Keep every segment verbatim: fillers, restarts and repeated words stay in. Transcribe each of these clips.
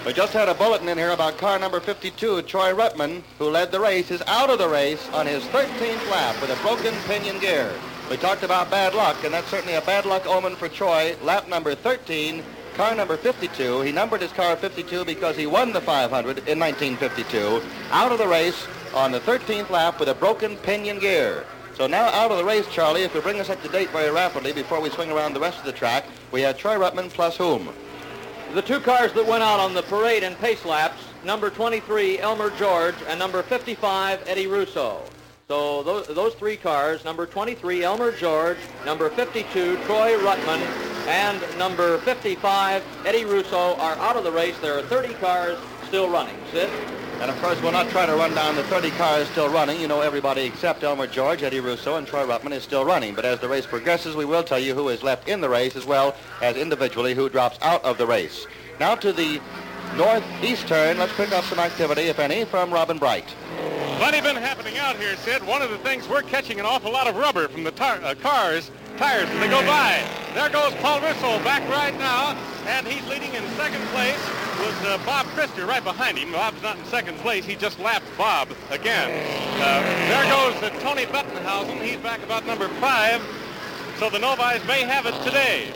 We just had a bulletin in here about car number fifty-two, Troy Ruttman, who led the race, is out of the race on his thirteenth lap with a broken pinion gear. We talked about bad luck, and that's certainly a bad luck omen for Troy. Lap number thirteen, car number fifty-two. He numbered his car fifty-two because he won the five hundred in nineteen fifty-two. Out of the race on the thirteenth lap with a broken pinion gear. So now out of the race, Charlie, if you bring us up to date very rapidly before we swing around the rest of the track, we had Troy Ruttman plus whom? The two cars that went out on the parade and pace laps, number twenty-three, Elmer George, and number fifty-five, Eddie Russo. So those, those three cars, number twenty-three, Elmer George, number fifty-two, Troy Ruttman, and number fifty-five, Eddie Russo, are out of the race. There are thirty cars still running. Sid? And, of course, we'll not try to run down the thirty cars still running. You know, everybody except Elmer George, Eddie Russo, and Troy Ruttman is still running. But as the race progresses, we will tell you who is left in the race as well as individually who drops out of the race. Now to the northeast turn. Let's pick up some activity, if any, from Robin Bright. Plenty been happening out here, Sid. One of the things, we're catching an awful lot of rubber from the tar- uh, cars, tires as they go by. There goes Paul Russo back right now, and he's leading in second place with uh, Bob Christer right behind him. Bob's not in second place. He just lapped Bob again. Uh, there goes uh, Tony Bettenhausen. He's back about number five. So the Novi's may have it today.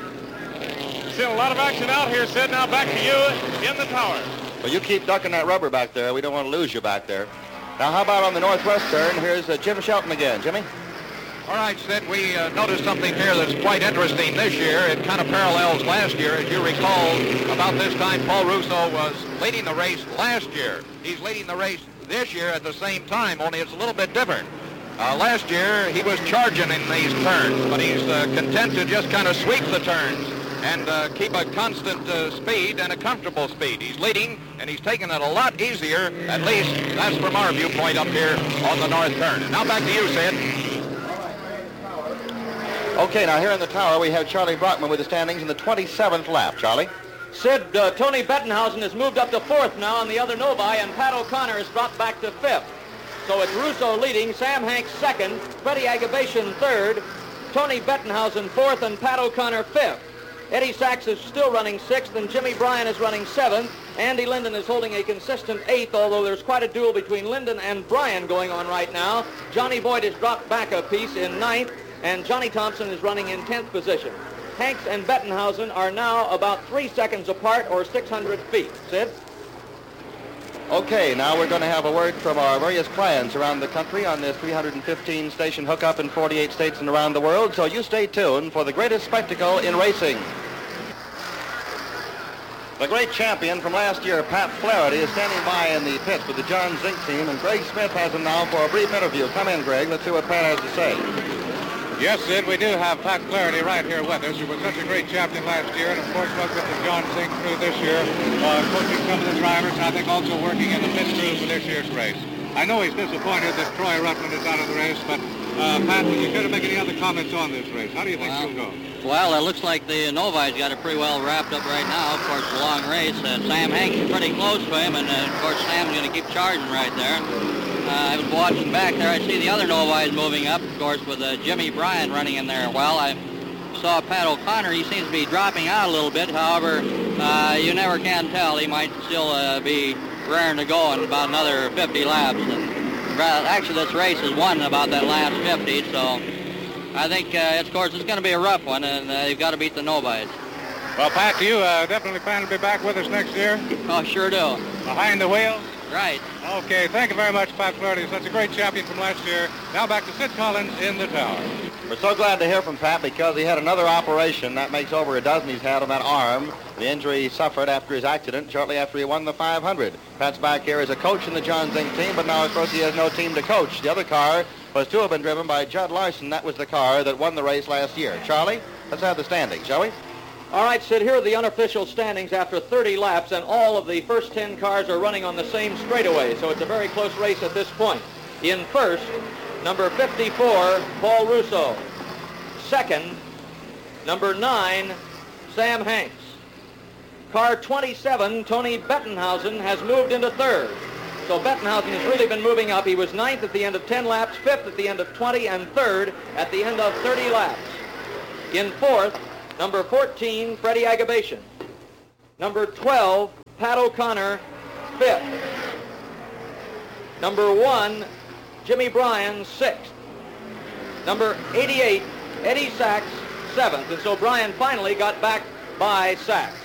Still a lot of action out here, Sid. Now back to you in the tower. Well, you keep ducking that rubber back there. We don't want to lose you back there. Now, how about on the northwest turn? Here's uh, Jim Shelton again. Jimmy? All right, Sid, we uh, noticed something here that's quite interesting this year. It kind of parallels last year. As you recall, about this time, Paul Russo was leading the race last year. He's leading the race this year at the same time, only it's a little bit different. Uh, last year, he was charging in these turns, but he's uh, content to just kind of sweep the turns and uh, keep a constant uh, speed and a comfortable speed. He's leading, and he's taking it a lot easier, at least that's from our viewpoint up here on the north turn. And now back to you, Sid. Okay, now here in the tower we have Charlie Brockman with the standings in the twenty-seventh lap. Charlie? Sid, uh, Tony Bettenhausen has moved up to fourth now on the other Novi, and Pat O'Connor has dropped back to fifth. So it's Russo leading, Sam Hanks second, Freddie Agabation third, Tony Bettenhausen fourth, and Pat O'Connor fifth. Eddie Sachs is still running sixth, and Jimmy Bryan is running seventh. Andy Linden is holding a consistent eighth, although there's quite a duel between Linden and Bryan going on right now. Johnny Boyd has dropped back a piece in ninth, and Johnny Thompson is running in tenth position. Hanks and Bettenhausen are now about three seconds apart, or six hundred feet. Sid? Okay, now we're going to have a word from our various clients around the country on this three hundred fifteen station hookup in forty-eight states and around the world, so you stay tuned for the greatest spectacle in racing. The great champion from last year, Pat Flaherty, is standing by in the pits with the John Zink team, and Greg Smith has him now for a brief interview. Come in, Greg. Let's see what Pat has to say. Yes, Sid, we do have Pat Flaherty right here with us. He was such a great champion last year, and of course was with the John Zink crew this year, uh, coaching some of the drivers, and I think also working in the pit crew for this year's race. I know he's disappointed that Troy Ruttman is out of the race, but uh, Pat, would you care to make any other comments on this race? How do you think well, you'll go? Well, it looks like the Novi's got it pretty well wrapped up right now. Of course, it's a long race. Uh, Sam Hanks is pretty close to him, and uh, of course Sam's going to keep charging right there. Uh, I was watching back there. I see the other Novi's moving up, of course, with uh, Jimmy Bryan running in there. Well, I saw Pat O'Connor. He seems to be dropping out a little bit. However, uh, you never can tell. He might still uh, be raring to go in about another fifty laps. And actually, this race is won about that last fifty, so I think, uh, of course, it's going to be a rough one, and uh, you've got to beat the Novi's. Well, Pat, do you uh, definitely plan to be back with us next year? Oh, sure do. Behind the wheel? Right. Okay, thank you very much, Pat Flaherty. Such a great champion from last year. Now back to Sid Collins in the tower. We're so glad to hear from Pat because he had another operation. That makes over a dozen he's had on that arm. The injury he suffered after his accident shortly after he won the five hundred. Pat's back here as a coach in the John Zink team, but now, of course, he has no team to coach. The other car was to have been driven by Judd Larson. That was the car that won the race last year. Charlie, let's have the standings, shall we? All right, Sid, here are the unofficial standings after thirty laps, and all of the first ten cars are running on the same straightaway, so it's a very close race at this point. In first, number fifty-four, Paul Russo. Second, number nine, Sam Hanks. Car twenty-seven, Tony Bettenhausen, has moved into third. So Bettenhausen has really been moving up. He was ninth at the end of ten laps, fifth at the end of twenty, and third at the end of thirty laps. In fourth, number fourteen, Freddie Agabation. Number twelve, Pat O'Connor, fifth. Number one, Jimmy Bryan, sixth. Number eighty-eight, Eddie Sachs, seventh. And so Bryan finally got back by Sachs.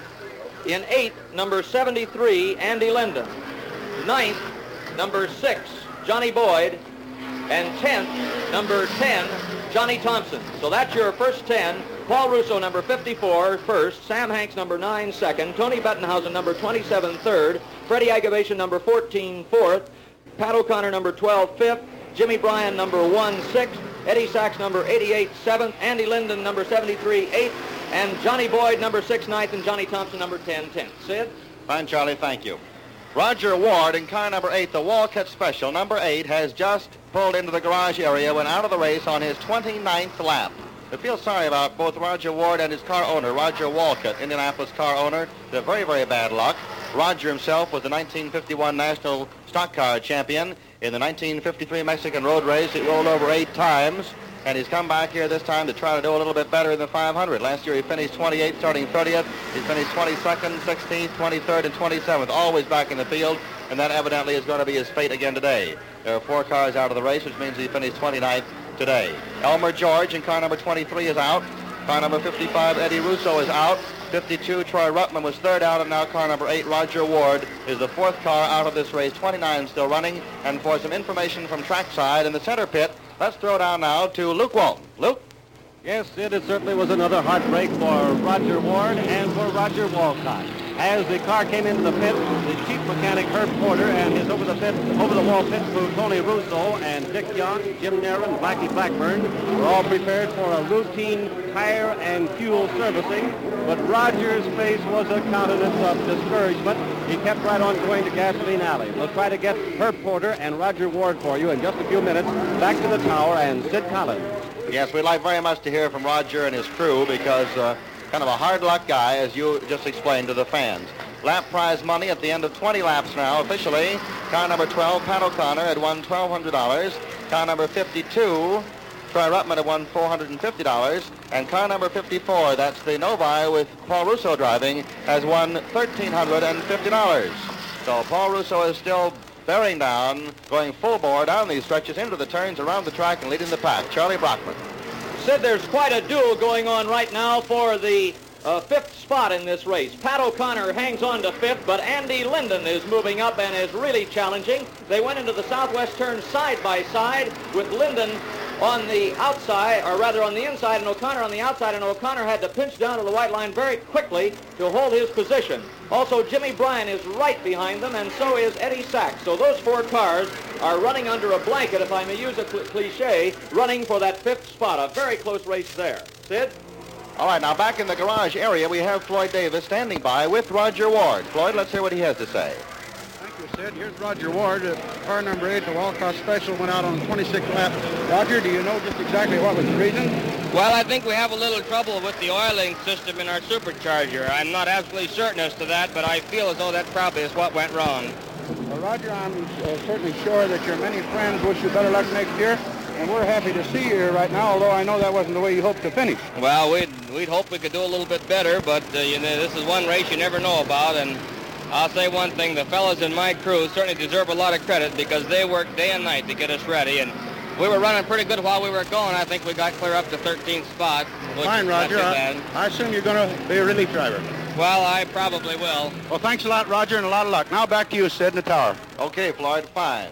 In eighth, number seventy-three, Andy Linden. Ninth, number six, Johnny Boyd. And tenth, number ten, Johnny Thompson. So that's your first ten. Paul Russo, number fifty-four, first. Sam Hanks, number nine, second. Tony Bettenhausen, number twenty-seven, third. Freddie Agavation, number fourteen, fourth. Pat O'Connor, number twelve, fifth. Jimmy Bryan, number one, sixth. Eddie Sachs, number eighty-eight, seventh. Andy Linden, number seventy-three, eighth. And Johnny Boyd, number six, ninth. And Johnny Thompson, number ten, tenth. Sid? Fine, Charlie, thank you. Roger Ward in car number eight, the Walcott Special, number eight, has just pulled into the garage area, went out of the race on his twenty-ninth lap. I feel sorry about both Roger Ward and his car owner, Roger Walcott, Indianapolis car owner. They're very, very bad luck. Roger himself was the nineteen fifty-one National Stock Car Champion. In the nineteen fifty-three Mexican Road Race, he rolled over eight times, and he's come back here this time to try to do a little bit better in the five hundred. Last year he finished twenty-eighth, starting thirtieth. He finished twenty-second, sixteenth, twenty-third, and twenty-seventh, always back in the field, and that evidently is going to be his fate again today. There are four cars out of the race, which means he finished twenty-ninth today. Elmer George in car number twenty-three is out. Car number fifty-five, Eddie Russo, is out. fifty-two, Troy Ruttman was third out, and now car number eight, Roger Ward, is the fourth car out of this race. twenty-nine still running. And for some information from trackside in the center pit, let's throw down now to Luke Walton. Luke? Yes, Sid, it certainly was another heartbreak for Roger Ward and for Roger Walcott. As the car came into the pit, the chief mechanic Herb Porter and his over-the-pit, over-the-wall pit crew Tony Russo and Dick Young, Jim Narron, Blackie Blackburn were all prepared for a routine tire and fuel servicing. But Roger's face was a countenance of discouragement. He kept right on going to Gasoline Alley. We'll try to get Herb Porter and Roger Ward for you in just a few minutes. Back to the tower and Sid Collins. Yes, we'd like very much to hear from Roger and his crew because uh, kind of a hard luck guy, as you just explained to the fans. Lap prize money at the end of twenty laps now. Officially, car number twelve, Pat O'Connor, had won twelve hundred dollars. Car number fifty-two, Troy Ruttman, had won four hundred fifty dollars. And car number fifty-four, that's the Novi with Paul Russo driving, has won one thousand three hundred fifty dollars. So Paul Russo is still bearing down, going full bore down these stretches into the turns around the track and leading the pack. Charlie Brockman. Sid, there's quite a duel going on right now for the uh, fifth spot in this race. Pat O'Connor hangs on to fifth, but Andy Linden is moving up and is really challenging. They went into the southwest turn side by side with Linden on the outside, or rather on the inside, and O'Connor on the outside, and O'Connor had to pinch down to the white line very quickly to hold his position. Also, Jimmy Bryan is right behind them, and so is Eddie Sachs. So those four cars are running under a blanket, if I may use a cl- cliche, running for that fifth spot. A very close race there. Sid? All right, now back in the garage area, we have Floyd Davis standing by with Roger Ward. Floyd, let's hear what he has to say. Thank you, Sid. Here's Roger Ward. Uh, car number eight, the Walcott Special, went out on the twenty-sixth lap. Roger, do you know just exactly what was the reason? Well, I think we have a little trouble with the oiling system in our supercharger. I'm not absolutely certain as to that, but I feel as though that probably is what went wrong. Well, Roger, I'm uh, certainly sure that your many friends wish you better luck next year, and we're happy to see you here right now, although I know that wasn't the way you hoped to finish. Well, we'd, we'd hope we could do a little bit better, but uh, you know, this is one race you never know about, and I'll say one thing, the fellas in my crew certainly deserve a lot of credit because they worked day and night to get us ready, and we were running pretty good while we were going. I think we got clear up to thirteenth spot. Fine, Roger. I, I assume you're going to be a relief driver. Well, I probably will. Well, thanks a lot, Roger, and a lot of luck. Now back to you, Sid, in the tower. Okay, Floyd, fine.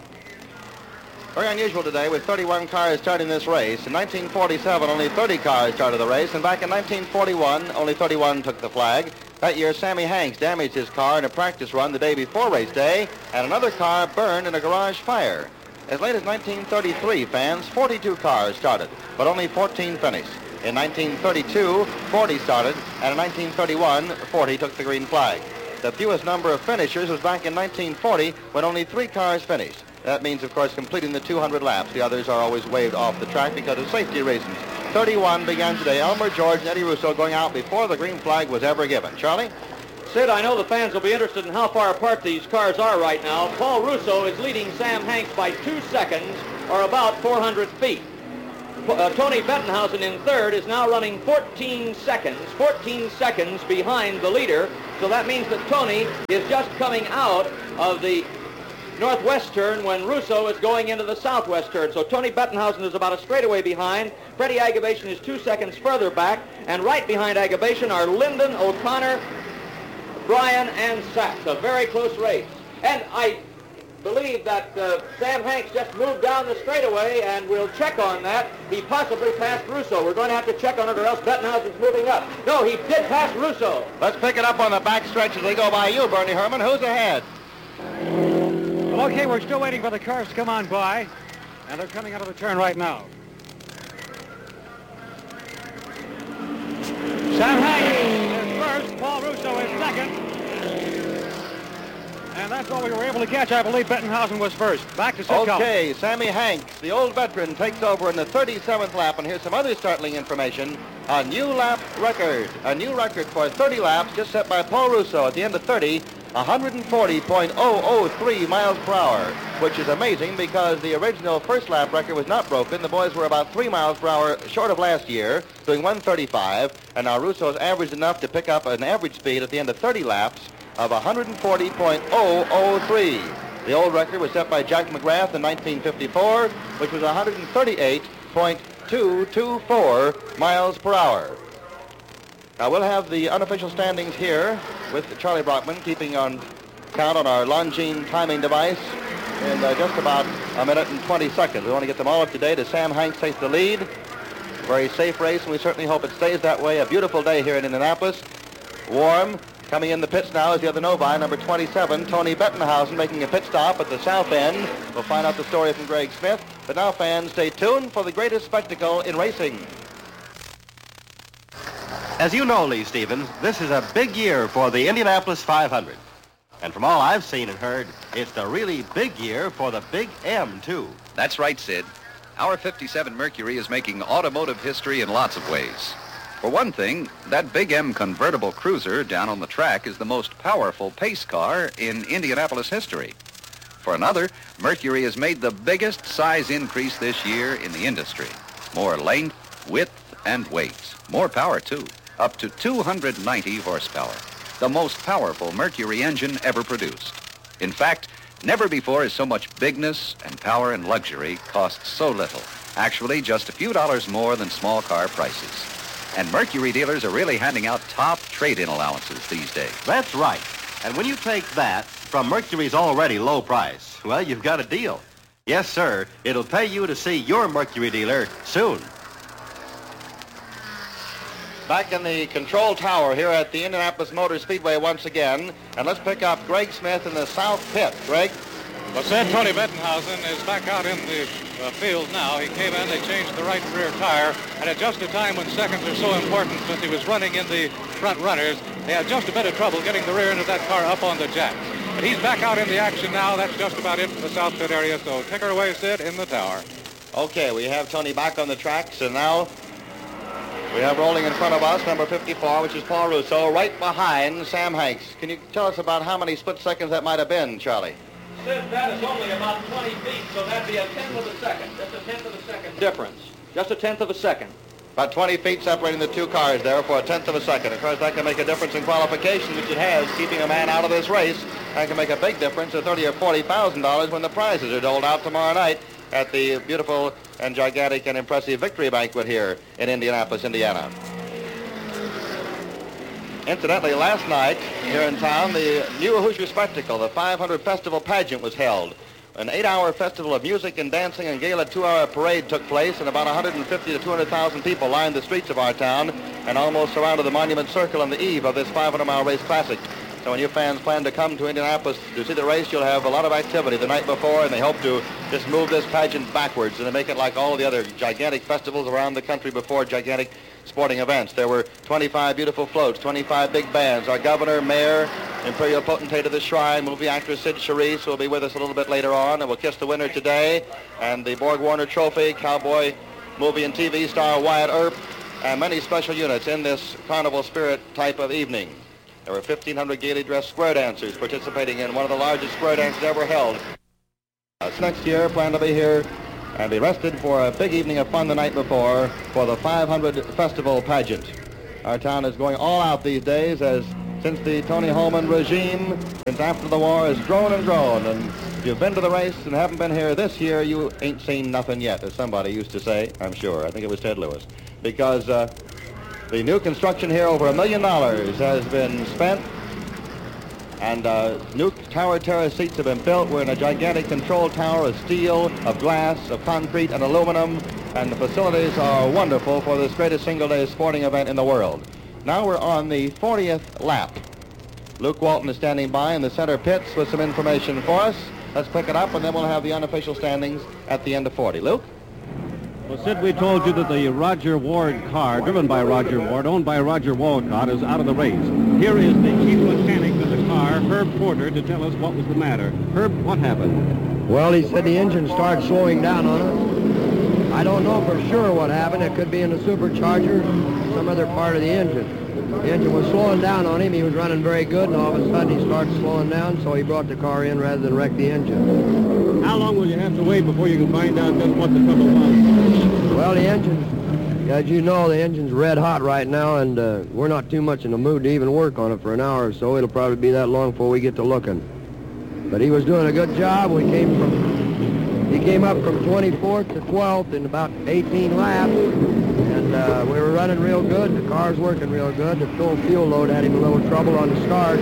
Very unusual today with thirty-one cars starting this race. In nineteen forty-seven, only thirty cars started the race, and back in nineteen forty-one, only thirty-one took the flag. That year, Sammy Hanks damaged his car in a practice run the day before race day, and another car burned in a garage fire. As late as nineteen thirty-three, fans, forty-two cars started, but only fourteen finished. In nineteen thirty-two, forty started, and in nineteen thirty-one, forty took the green flag. The fewest number of finishers was back in nineteen forty, when only three cars finished. That means, of course, completing the two hundred laps. The others are always waved off the track because of safety reasons. thirty-one began today. Elmer George and Eddie Russo going out before the green flag was ever given. Charlie? Sid, I know the fans will be interested in how far apart these cars are right now. Paul Russo is leading Sam Hanks by two seconds, or about four hundred feet. uh, Tony Bettenhausen in third is now running fourteen seconds, fourteen seconds behind the leader. So that means that Tony is just coming out of the northwest turn when Russo is going into the southwest turn. So Tony Bettenhausen is about a straightaway behind. Freddie Agabation is two seconds further back. And right behind Agabation are Lyndon, O'Connor, Bryan, and Sachs. A very close race. And I believe that uh, Sam Hanks just moved down the straightaway, and we'll check on that. He possibly passed Russo. We're going to have to check on it, or else Bettenhausen's moving up. No, he did pass Russo. Let's pick it up on the back stretch as we go by you, Bernie Herman. Who's ahead? Well, okay, we're still waiting for the cars to come on by, and they're coming out of the turn right now. Sam Hanks is first, Paul Russo is second. And that's all we were able to catch. I believe Bettenhausen was first. Back to Sid Okay, Sammy Hanks, the old veteran, takes over in the thirty-seventh lap. And here's some other startling information. A new lap record. A new record for thirty laps just set by Paul Russo at the end of thirty. one forty point oh oh three miles per hour, which is amazing because the original first lap record was not broken. The boys were about three miles per hour short of last year, doing one thirty-five. And now Russo's averaged enough to pick up an average speed at the end of thirty laps of one forty point oh oh three. The old record was set by Jack McGrath in nineteen fifty-four, which was one thirty-eight point two two four miles per hour. Now we'll have the unofficial standings here with Charlie Brockman keeping on count on our Longines timing device in uh, just about a minute and twenty seconds. We want to get them all up to date as Sam Hanks takes the lead. Very safe race, and we certainly hope it stays that way. A beautiful day here in Indianapolis. Warm. Coming in the pits now is the other Novi, number twenty-seven, Tony Bettenhausen, making a pit stop at the south end. We'll find out the story from Greg Smith. But now, fans, stay tuned for the greatest spectacle in racing. As you know, Lee Stevens, this is a big year for the Indianapolis five hundred. And from all I've seen and heard, it's a really big year for the Big M, too. That's right, Sid. Our fifty-seven Mercury is making automotive history in lots of ways. For one thing, that Big M convertible cruiser down on the track is the most powerful pace car in Indianapolis history. For another, Mercury has made the biggest size increase this year in the industry. More length, width, and weight. More power, too. Up to two hundred ninety horsepower. The most powerful Mercury engine ever produced. In fact, never before has so much bigness and power and luxury cost so little. Actually, just a few dollars more than small car prices. And Mercury dealers are really handing out top trade-in allowances these days. That's right. And when you take that from Mercury's already low price, well, you've got a deal. Yes, sir. It'll pay you to see your Mercury dealer soon. Back in the control tower here at the Indianapolis Motor Speedway once again. And let's pick up Greg Smith in the south pit. Greg? Well, said Tony Bettenhausen is back out in the uh, field now. He came in, they changed the right and rear tire, and at just a time when seconds are so important since he was running in the front runners, they had just a bit of trouble getting the rear end of that car up on the jacks. But he's back out in the action now. That's just about it for the south pit area, so take her away, Sid, in the tower. Okay, we have Tony back on the tracks, and now we have rolling in front of us, number fifty-four, which is Paul Russo, right behind Sam Hanks. Can you tell us about how many split seconds that might have been, Charlie? Sid, that is only about twenty feet, so that'd be a tenth of a second. Just a tenth of a second difference. Just a tenth of a second. About twenty feet separating the two cars there for a tenth of a second. Of course, that can make a difference in qualification, which it has, keeping a man out of this race. That can make a big difference of thirty or forty thousand dollars when the prizes are doled out tomorrow night at the beautiful and gigantic and impressive victory banquet here in Indianapolis, Indiana. Incidentally, last night here in town, the new Hoosier Spectacle, the five hundred Festival Pageant, was held. An eight-hour festival of music and dancing and gala two-hour parade took place, and about one hundred fifty to two hundred thousand people lined the streets of our town and almost surrounded the Monument Circle on the eve of this five hundred mile race classic. So when you fans plan to come to Indianapolis to see the race, you'll have a lot of activity the night before, and they hope to just move this pageant backwards and to make it like all the other gigantic festivals around the country before gigantic sporting events. There were twenty-five beautiful floats, twenty-five big bands. Our governor, mayor, imperial potentate of the shrine, movie actor Sid Charisse will be with us a little bit later on, and we'll kiss the winner today. And the Borg Warner Trophy, cowboy movie and T V star Wyatt Earp, and many special units in this carnival spirit type of evening. There were fifteen hundred gaily dressed square dancers participating in one of the largest square dances ever held. Uh, next year, plan to be here and be rested for a big evening of fun the night before for the five hundred Festival Pageant. Our town is going all out these days as since the Tony Holman regime, since after the war, has grown and grown. And if you've been to the race and haven't been here this year, you ain't seen nothing yet, as somebody used to say, I'm sure. I think it was Ted Lewis. Because uh, the new construction here, over a million dollars, has been spent. And uh, new tower terrace seats have been built. We're in a gigantic control tower of steel, of glass, of concrete, and aluminum. And the facilities are wonderful for this greatest single-day sporting event in the world. Now we're on the fortieth lap. Luke Walton is standing by in the center pits with some information for us. Let's pick it up, and then we'll have the unofficial standings at the end of forty. Luke? Well, Sid, we told you that the Roger Ward car, driven by Roger Ward, owned by Roger Walcott, is out of the race. Here is the chief mechanic of the car, Herb Porter, to tell us what was the matter. Herb, what happened? Well, he said the engine started slowing down on us. I don't know for sure what happened. It could be in the supercharger, some other part of the engine. The engine was slowing down on him. He was running very good, and all of a sudden he started slowing down, so he brought the car in rather than wreck the engine. How long will you have to wait before you can find out just what the trouble was? Well, the engine, as you know, the engine's red hot right now, and uh, we're not too much in the mood to even work on it for an hour or so. It'll probably be that long before we get to looking. But he was doing a good job. We came from, he came up from twenty-fourth to twelfth in about eighteen laps. And uh, we were running real good. The car's working real good. The full fuel load had him a little trouble on the start.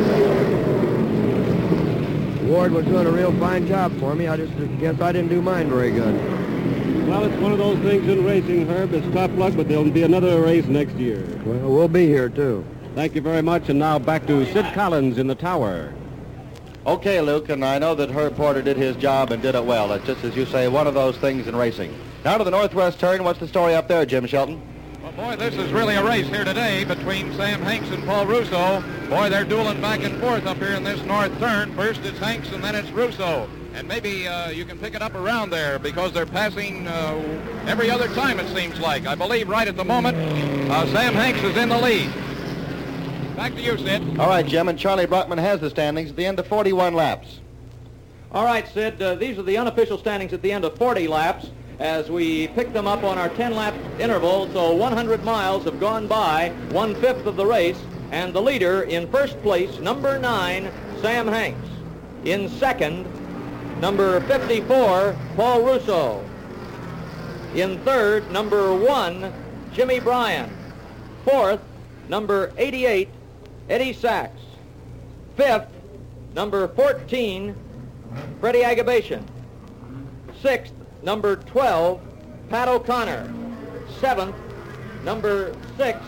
Ward was doing a real fine job for me. I just guess I didn't do mine very good. Well, it's one of those things in racing, Herb. It's tough luck, but there'll be another race next year. Well, we'll be here, too. Thank you very much. And now back to Sid Collins in the tower. Okay, Luke, and I know that Herb Porter did his job and did it well. It's just, as you say, one of those things in racing. Now to the northwest turn. What's the story up there, Jim Shelton? Well, boy, this is really a race here today between Sam Hanks and Paul Russo. Boy, they're dueling back and forth up here in this north turn. First it's Hanks and then it's Russo. And maybe uh, you can pick it up around there because they're passing uh, every other time, it seems like. I believe right at the moment, uh, Sam Hanks is in the lead. Back to you, Sid. All right, Jim, and Charlie Brockman has the standings at the end of forty-one laps. All right, Sid, uh, these are the unofficial standings at the end of forty laps as we pick them up on our ten-lap interval. So one hundred miles have gone by, one-fifth of the race, and the leader in first place, number nine, Sam Hanks. In second, number fifty-four, Paul Russo. In third, number one, Jimmy Bryan. Fourth, number eighty-eight, Eddie Sachs. Fifth, number fourteen, Freddie Agabation. Sixth, number twelve, Pat O'Connor. Seventh, number six,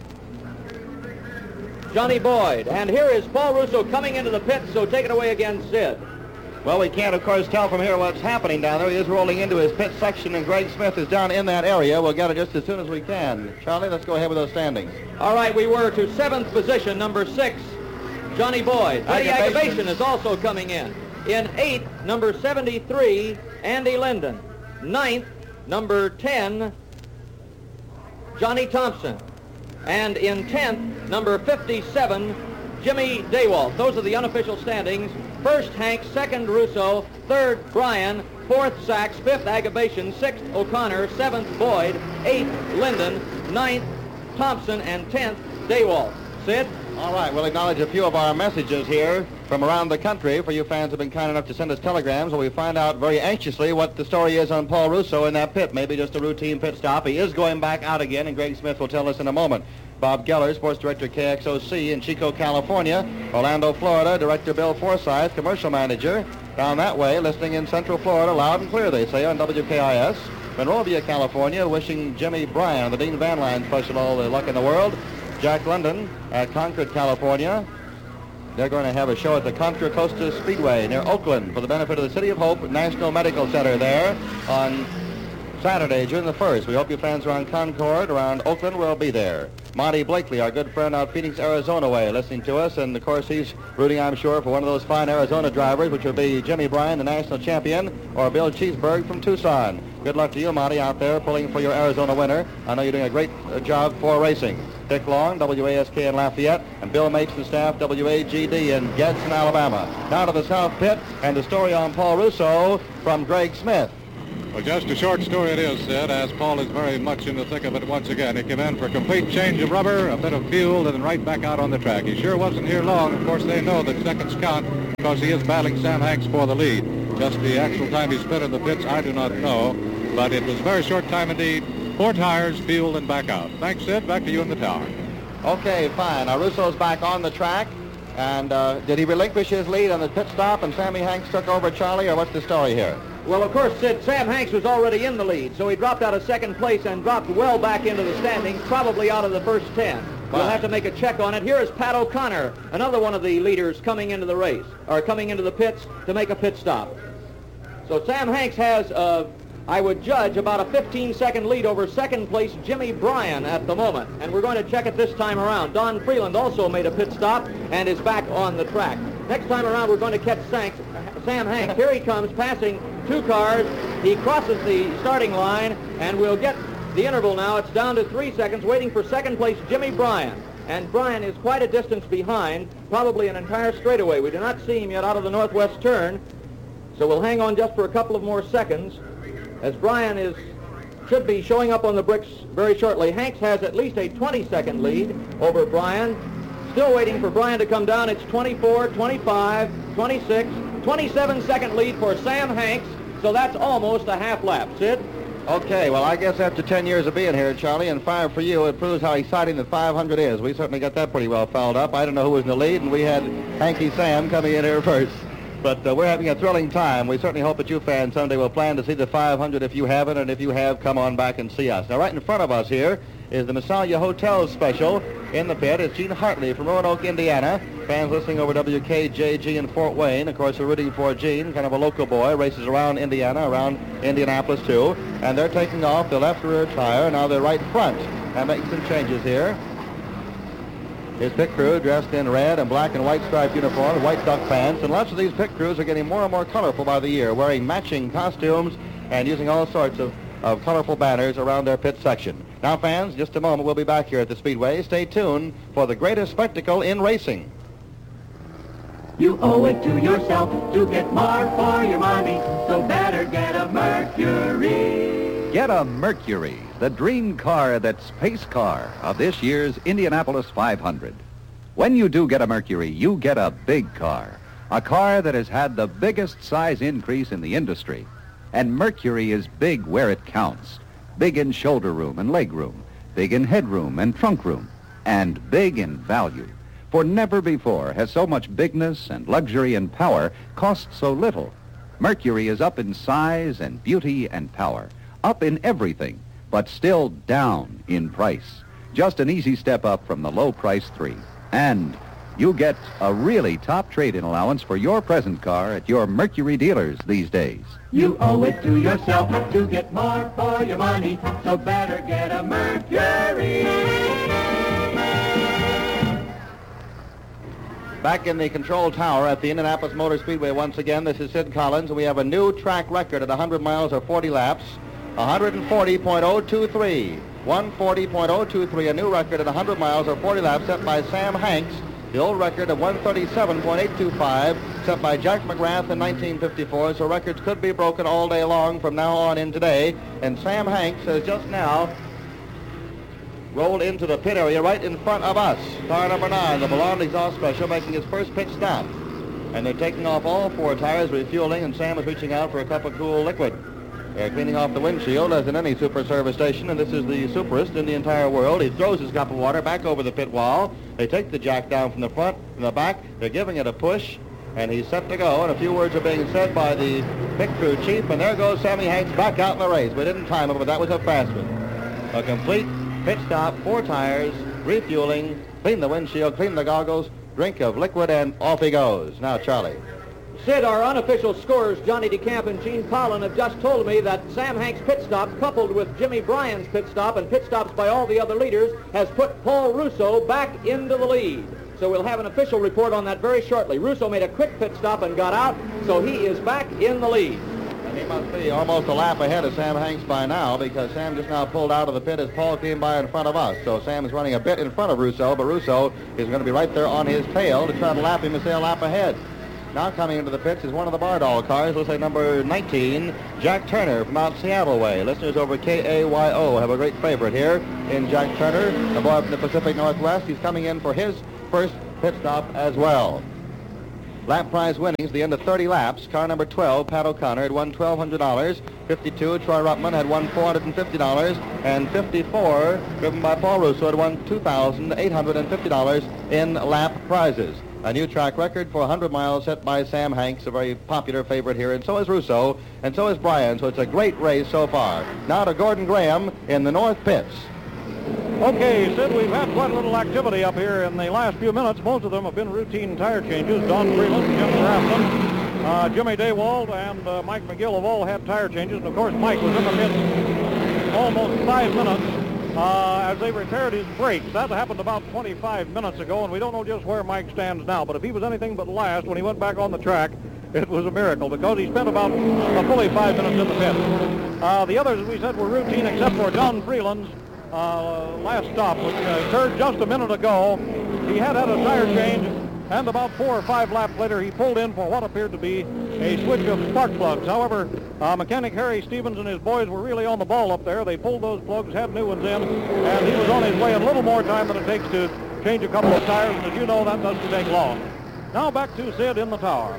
Johnny Boyd. And here is Paul Russo coming into the pit, so take it away again, Sid. Well, we can't, of course, tell from here what's happening down there. He is rolling into his pit section, and Greg Smith is down in that area. We'll get it just as soon as we can. Charlie, let's go ahead with those standings. All right, we were to seventh position, number six, Johnny Boyd. Freddie Agabation is also coming in. In eighth, number seventy-three, Andy Linden. Ninth, number ten, Johnny Thompson. And in tenth, number fifty-seven, Jimmy Daywalt. Those are the unofficial standings. First, Hanks. Second, Russo. Third, Bryan. Fourth, Sachs. Fifth, Agabation. Sixth, O'Connor. Seventh, Boyd. Eighth, Linden. Ninth, Thompson. And tenth, Daywalt. Sid? All right, we'll acknowledge a few of our messages here from around the country. For you fans who have been kind enough to send us telegrams, where we find out very anxiously what the story is on Paul Russo in that pit. Maybe just a routine pit stop. He is going back out again, and Greg Smith will tell us in a moment. Bob Geller, sports director K X O C in Chico, California. Orlando, Florida, director Bill Forsyth, commercial manager. Down that way, listening in Central Florida, loud and clear, they say, on W K I S. Monrovia, California, wishing Jimmy Bryan, the Dean Van Line special, all the luck in the world. Jack London at Concord, California. They're going to have a show at the Contra Costa Speedway near Oakland for the benefit of the City of Hope National Medical Center there on Saturday, June the first. We hope you fans around Concord, around Oakland, will be there. Monty Blakely, our good friend out Phoenix, Arizona way, listening to us. And, of course, he's rooting, I'm sure, for one of those fine Arizona drivers, which will be Jimmy Bryan, the national champion, or Bill Cheeseburg from Tucson. Good luck to you, Monty, out there pulling for your Arizona winner. I know you're doing a great uh, job for racing. Dick Long, W A S K in Lafayette, and Bill Mates and staff, W A G D in Gadsden, Alabama. Now to the South Pit, and the story on Paul Russo from Greg Smith. Well, just a short story it is, Sid, as Paul is very much in the thick of it once again. He came in for a complete change of rubber, a bit of fuel, and then right back out on the track. He sure wasn't here long. Of course, they know that seconds count because he is battling Sam Hanks for the lead. Just the actual time he spent in the pits, I do not know, but it was a very short time indeed. Four tires, fuel, and back out. Thanks, Sid. Back to you in the tower. Okay, fine. Now, Russo's back on the track. And uh, did he relinquish his lead on the pit stop and Sammy Hanks took over Charlie, or what's the story here? Well, of course, Sid, Sam Hanks was already in the lead, so he dropped out of second place and dropped well back into the standings, probably out of the first ten. We'll have to make a check on it. Here is Pat O'Connor, another one of the leaders coming into the race, or coming into the pits to make a pit stop. So Sam Hanks has, uh, I would judge, about a fifteen-second lead over second place Jimmy Bryan at the moment. And we're going to check it this time around. Don Freeland also made a pit stop and is back on the track. Next time around, we're going to catch Sanks, Sam Hanks. Here he comes, passing two cars. He crosses the starting line, and we'll get the interval now. It's down to three seconds, waiting for second place Jimmy Bryan. And Bryan is quite a distance behind, probably an entire straightaway. We do not see him yet out of the northwest turn, so we'll hang on just for a couple of more seconds, as Bryan is should be showing up on the bricks very shortly. Hanks has at least a twenty-second lead over Bryan. Still waiting for Bryan to come down. It's twenty-four, twenty-five, twenty-six, twenty-seven second lead for Sam Hanks, so that's almost a half lap. Sid? Okay, well, I guess after ten years of being here, Charlie, and five for you, it proves how exciting the five hundred is. We certainly got that pretty well fouled up. I don't know who was in the lead, and we had Hanky Sam coming in here first. But uh, we're having a thrilling time. We certainly hope that you fans someday will plan to see the five hundred if you haven't, and if you have, come on back and see us. Now, right in front of us here is the Massalia Hotel special in the pit. It's Gene Hartley from Roanoke, Indiana. Fans listening over W K J G in Fort Wayne. Of course, we're rooting for Gene, kind of a local boy, races around Indiana, around Indianapolis, too. And they're taking off the left rear tire. Now they're right front and making some changes here. His pit crew dressed in red and black and white striped uniforms, white duck pants, and lots of these pit crews are getting more and more colorful by the year, wearing matching costumes and using all sorts of, of colorful banners around their pit section. Now, fans, just a moment, we'll be back here at the Speedway. Stay tuned for the greatest spectacle in racing. You owe it to yourself to get more for your money, so better get a Mercury. Get a Mercury, the dream car that's pace car of this year's Indianapolis five hundred. When you do get a Mercury, you get a big car, a car that has had the biggest size increase in the industry. And Mercury is big where it counts, big in shoulder room and leg room, big in headroom and trunk room, and big in value. For never before has so much bigness and luxury and power cost so little. Mercury is up in size and beauty and power, up in everything, but still down in price. Just an easy step up from the low price three. And you get a really top trade-in allowance for your present car at your Mercury dealers these days. You owe it to yourself to get more for your money, so better get a Mercury. Back in the control tower at the Indianapolis Motor Speedway once again, this is Sid Collins, and we have a new track record at one hundred miles or forty laps, one forty point oh two three. one forty point oh two three, a new record at one hundred miles or forty laps set by Sam Hanks. The old record of one thirty-seven point eight two five set by Jack McGrath in nineteen fifty-four, so records could be broken all day long from now on in today. And Sam Hanks has just now rolled into the pit area right in front of us. Car number nine, the Ballon Exhaust Special, making its first pit stop. And they're taking off all four tires, refueling, and Sam is reaching out for a cup of cool liquid. They're cleaning off the windshield as in any super service station, and this is the superest in the entire world. He throws his cup of water back over the pit wall. They take the jack down from the front, from the back. They're giving it a push, and he's set to go. And a few words are being said by the pit crew chief, and there goes Sammy Hanks back out in the race. We didn't time him, but that was a fast one. A complete pit stop, four tires, refueling, clean the windshield, clean the goggles, drink of liquid, and off he goes. Now, Charlie. Sid, our unofficial scorers, Johnny DeCamp and Gene Pollan, have just told me that Sam Hanks' pit stop, coupled with Jimmy Bryan's pit stop and pit stops by all the other leaders, has put Paul Russo back into the lead. So we'll have an official report on that very shortly. Russo made a quick pit stop and got out, so he is back in the lead. And he must be almost a lap ahead of Sam Hanks by now, because Sam just now pulled out of the pit as Paul came by in front of us. So Sam is running a bit in front of Russo, but Russo is going to be right there on his tail to try to lap him and stay a lap ahead. Now coming into the pits is one of the Bardol cars, looks like number nineteen, Jack Turner from out Seattle way. Listeners over K A Y O have a great favorite here in Jack Turner, the boy from the Pacific Northwest. He's coming in for his first pit stop as well. Lap prize winnings, the end of thirty laps. Car number twelve, Pat O'Connor, had won twelve hundred dollars. fifty-two, Troy Ruttman, had won four hundred fifty dollars. And fifty-four, driven by Paul Russo, had won two thousand eight hundred fifty dollars in lap prizes. A new track record for one hundred miles set by Sam Hanks, a very popular favorite here, and so is Russo, and so is Bryan, so it's a great race so far. Now to Gordon Graham in the North Pits. Okay, Sid, we've had quite a little activity up here in the last few minutes. Most of them have been routine tire changes. Don Freeland, Jim Grafton, uh, Jimmy Daywald, and uh, Mike McGill have all had tire changes. And, of course, Mike was in the pits almost five minutes uh, as they repaired his brakes. That happened about twenty-five minutes ago, and we don't know just where Mike stands now. But if he was anything but last when he went back on the track, it was a miracle because he spent about uh, fully five minutes in the pits. Uh, the others, as we said, were routine except for Don Freeland's Uh, last stop, which uh, occurred just a minute ago. He had had a tire change, and about four or five laps later, he pulled in for what appeared to be a switch of spark plugs. However, uh, mechanic Harry Stevens and his boys were really on the ball up there. They pulled those plugs, had new ones in, and he was on his way in a little more time than it takes to change a couple of tires, and as you know, that doesn't take long. Now back to Sid in the tower.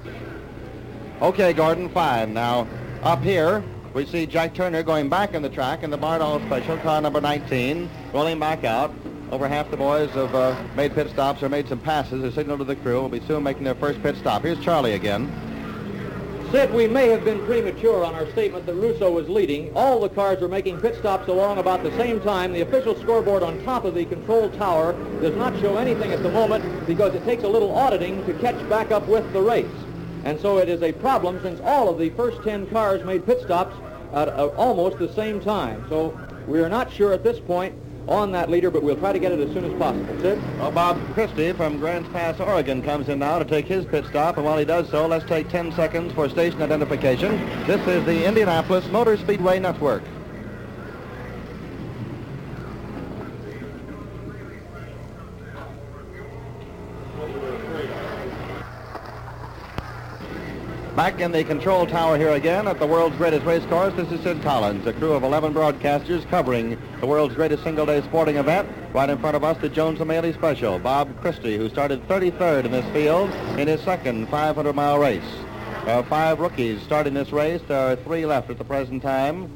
Okay, Gordon, fine. Now, up here, we see Jack Turner going back in the track in the Bardol Special, car number nineteen, rolling back out. Over half the boys have uh, made pit stops or made some passes. A signal to the crew will be soon making their first pit stop. Here's Charlie again. Sid, we may have been premature on our statement that Russo was leading. All the cars were making pit stops along about the same time. The official scoreboard on top of the control tower does not show anything at the moment because it takes a little auditing to catch back up with the race. And so it is a problem since all of the first ten cars made pit stops at uh, almost the same time. So we are not sure at this point on that leader, but we'll try to get it as soon as possible. Sid? Well, Bob Christie from Grants Pass, Oregon, comes in now to take his pit stop, and while he does so, let's take ten seconds for station identification. This is the Indianapolis Motor Speedway Network. Back in the control tower here again at the world's greatest race course, this is Sid Collins, a crew of eleven broadcasters covering the world's greatest single-day sporting event. Right in front of us, the Jones O'Malley Special. Bob Christie, who started thirty-third in this field in his second five hundred mile race. There are five rookies starting this race. There are three left at the present time.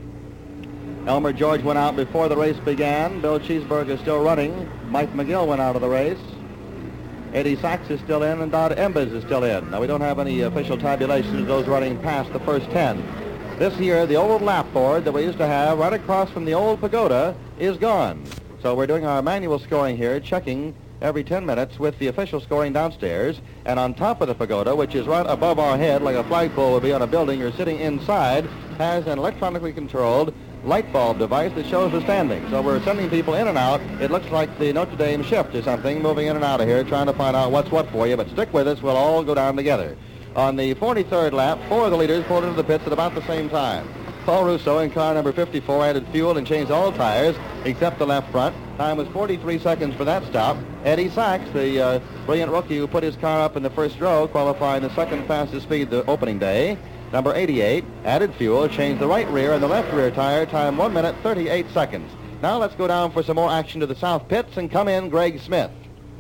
Elmer George went out before the race began. Bill Cheeseburg is still running. Mike McGill went out of the race. Eddie Sachs is still in, and Dodd Embes is still in. Now, we don't have any official tabulations of those running past the first ten. This year, the old lap board that we used to have right across from the old pagoda is gone. So we're doing our manual scoring here, checking every ten minutes with the official scoring downstairs. And on top of the pagoda, which is right above our head like a flagpole would be on a building you're sitting inside, has an electronically controlled light bulb device that shows the standing. So we're sending people in and out. It looks like the Notre Dame shift or something, moving in and out of here, trying to find out what's what for you. But stick with us. We'll all go down together. On the forty-third lap, four of the leaders pulled into the pits at about the same time. Paul Russo in car number fifty-four added fuel and changed all tires except the left front. Time was forty-three seconds for that stop. Eddie Sachs, the uh, brilliant rookie who put his car up in the first row, qualifying the second fastest speed the opening day. Number eighty-eight, added fuel, changed the right rear and the left rear tire, time one minute, thirty-eight seconds. Now let's go down for some more action to the south pits and come in Greg Smith.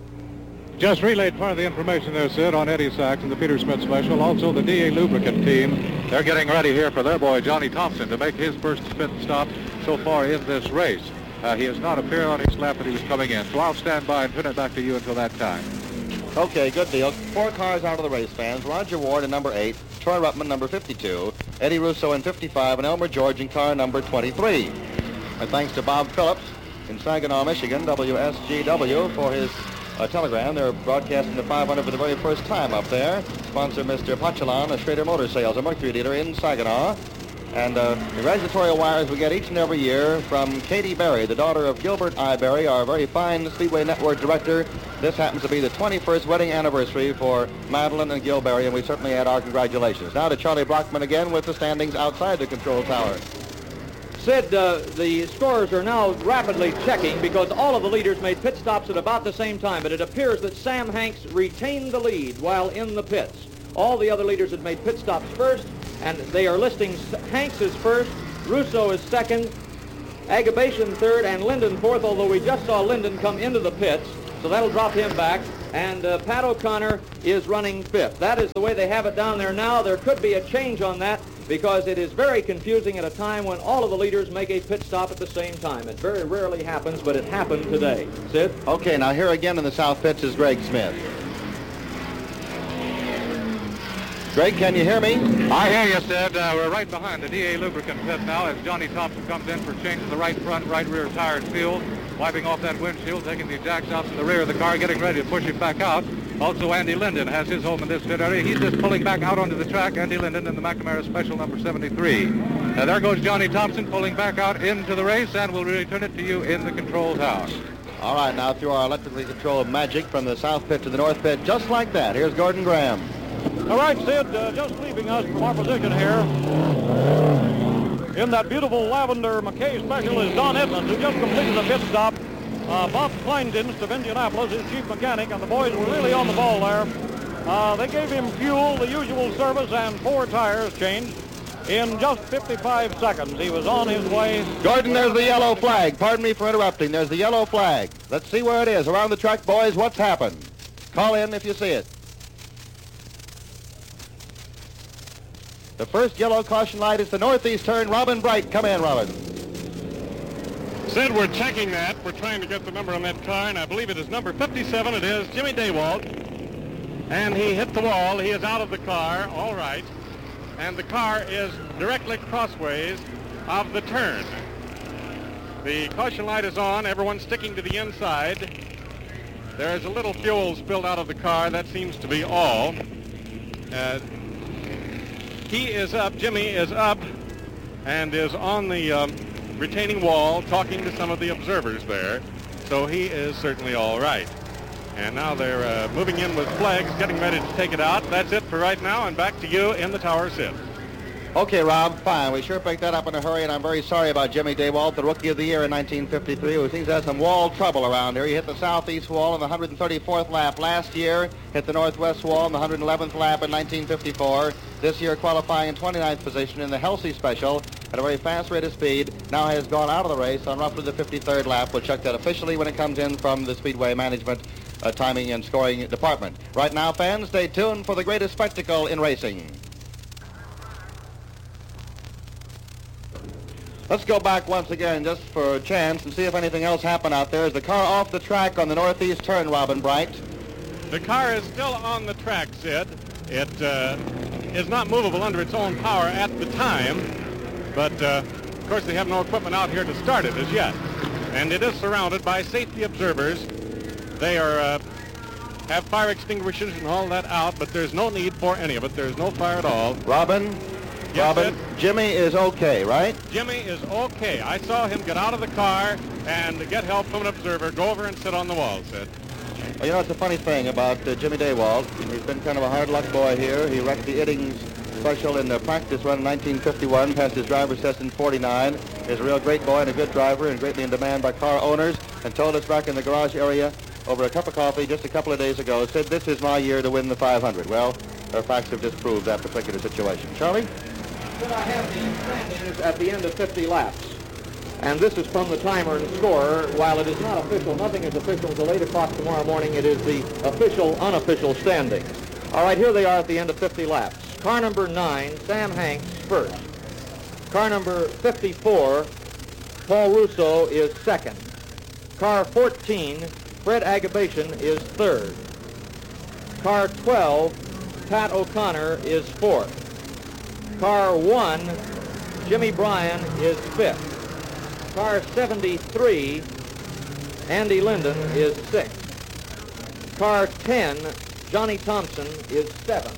Just relayed part of the information there, Sid, on Eddie Sachs and the Peter Smith Special. Also, the D A Lubricant team, they're getting ready here for their boy, Johnny Thompson, to make his first pit stop so far in this race. Uh, he has not appeared on his lap that he was coming in, so I'll stand by and turn it back to you until that time. Okay, good deal. Four cars out of the race, fans. Roger Ward in number eight, Troy Ruttman number fifty-two, Eddie Russo in fifty-five, and Elmer George in car number twenty-three. And thanks to Bob Phillips in Saginaw, Michigan, W S G W, for his uh, telegram. They're broadcasting the five hundred for the very first time up there. Sponsor Mister Pachelon, a Schrader Motor Sales, a Mercury dealer in Saginaw. And uh, congratulatory wires we get each and every year from Katie Berry, the daughter of Gilbert I. Berry, our very fine Speedway Network director. This happens to be the twenty-first wedding anniversary for Madeline and Gil Berry, and we certainly add our congratulations. Now to Charlie Brockman again with the standings outside the control tower. Sid, uh, the scorers are now rapidly checking because all of the leaders made pit stops at about the same time, but it appears that Sam Hanks retained the lead while in the pits. All the other leaders had made pit stops first, and they are listing Hanks as first, Russo is second, Agabation third, and Linden fourth, although we just saw Linden come into the pits, so that'll drop him back. And uh, Pat O'Connor is running fifth. That is the way they have it down there now. There could be a change on that because it is very confusing at a time when all of the leaders make a pit stop at the same time. It very rarely happens, but it happened today. Sid? Okay, now here again in the south pits is Greg Smith. Greg, can you hear me? I hear you, Sid. Uh, we're right behind the D A Lubricant pit now as Johnny Thompson comes in for changing the right front, right rear tires fuel, wiping off that windshield, taking the jack stops in the rear of the car, getting ready to push it back out. Also, Andy Linden has his home in this pit area. He's just pulling back out onto the track. Andy Linden in the McNamara Special number seventy-three. Now there goes Johnny Thompson pulling back out into the race, and we'll return it to you in the control tower. All right, now through our electrically controlled magic from the south pit to the north pit, just like that. Here's Gordon Graham. All right, Sid, uh, just leaving us from our position here in that beautiful lavender McKay Special is Don Edmonds, who just completed a pit stop. Uh, Bob Kleindienst of Indianapolis, his chief mechanic, and the boys were really on the ball there. Uh, they gave him fuel, the usual service, and four tires changed in just fifty-five seconds. He was on his way. Gordon, there's the yellow flag. Pardon me for interrupting. There's the yellow flag. Let's see where it is. Around the track, boys, what's happened? Call in if you see it. The first yellow caution light is the northeast turn. Robin Bright, come in, Robin. Sid, we're checking that. We're trying to get the number on that car, and I believe it is number fifty-seven. It is Jimmy Daywalt. And he hit the wall. He is out of the car. All right. And the car is directly crossways of the turn. The caution light is on. Everyone's sticking to the inside. There's a little fuel spilled out of the car. That seems to be all. Uh, he is up. Jimmy is up and is on the um, retaining wall talking to some of the observers there. So he is certainly all right. And now they're uh, moving in with flags, getting ready to take it out. That's it for right now, and back to you in the tower, Sid. Okay, Rob, fine. We sure picked that up in a hurry, and I'm very sorry about Jimmy Daywalt, the Rookie of the Year in nineteen fifty-three, who seems to have some wall trouble around here. He hit the southeast wall in the one hundred thirty-fourth lap last year, hit the northwest wall in the one hundred eleventh lap in nineteen fifty-four. This year qualifying in twenty-ninth position in the Helsey Special at a very fast rate of speed. Now has gone out of the race on roughly the fifty-third lap. We'll check that officially when it comes in from the Speedway Management uh, Timing and Scoring Department. Right now, fans, stay tuned for the greatest spectacle in racing. Let's go back once again just for a chance and see if anything else happened out there. Is the car off the track on the northeast turn, Robin Bright? The car is still on the track, Sid. It uh, is not movable under its own power at the time, but uh, of course they have no equipment out here to start it as yet. And it is surrounded by safety observers. They are uh, have fire extinguishers and all that out, but there's no need for any of it. There's no fire at all. Robin? Yes, Robin, Sid? Jimmy is okay, right? Jimmy is okay. I saw him get out of the car and get help from an observer, go over and sit on the wall, Sid. Well, you know, it's a funny thing about uh, Jimmy Daywalt. He's been kind of a hard luck boy here. He wrecked the Iddings Special in the practice run in nineteen fifty-one, passed his driver's test in forty-nine. He's a real great boy and a good driver and greatly in demand by car owners, and told us back in the garage area over a cup of coffee just a couple of days ago, said, this is my year to win the five hundred. Well, our facts have disproved that particular situation. Charlie? Then I have the standings at the end of fifty laps. And this is from the timer and scorer. While it is not official, nothing is official until eight o'clock tomorrow morning. It is the official, unofficial standings. All right, here they are at the end of fifty laps. Car number nine, Sam Hanks, first. Car number fifty-four, Paul Russo, is second. Car fourteen, Fred Agabation, is third. Car twelve, Pat O'Connor, is fourth. Car one, Jimmy Bryan, is fifth. Car seventy-three, Andy Linden, is sixth. Car ten, Johnny Thompson, is seventh.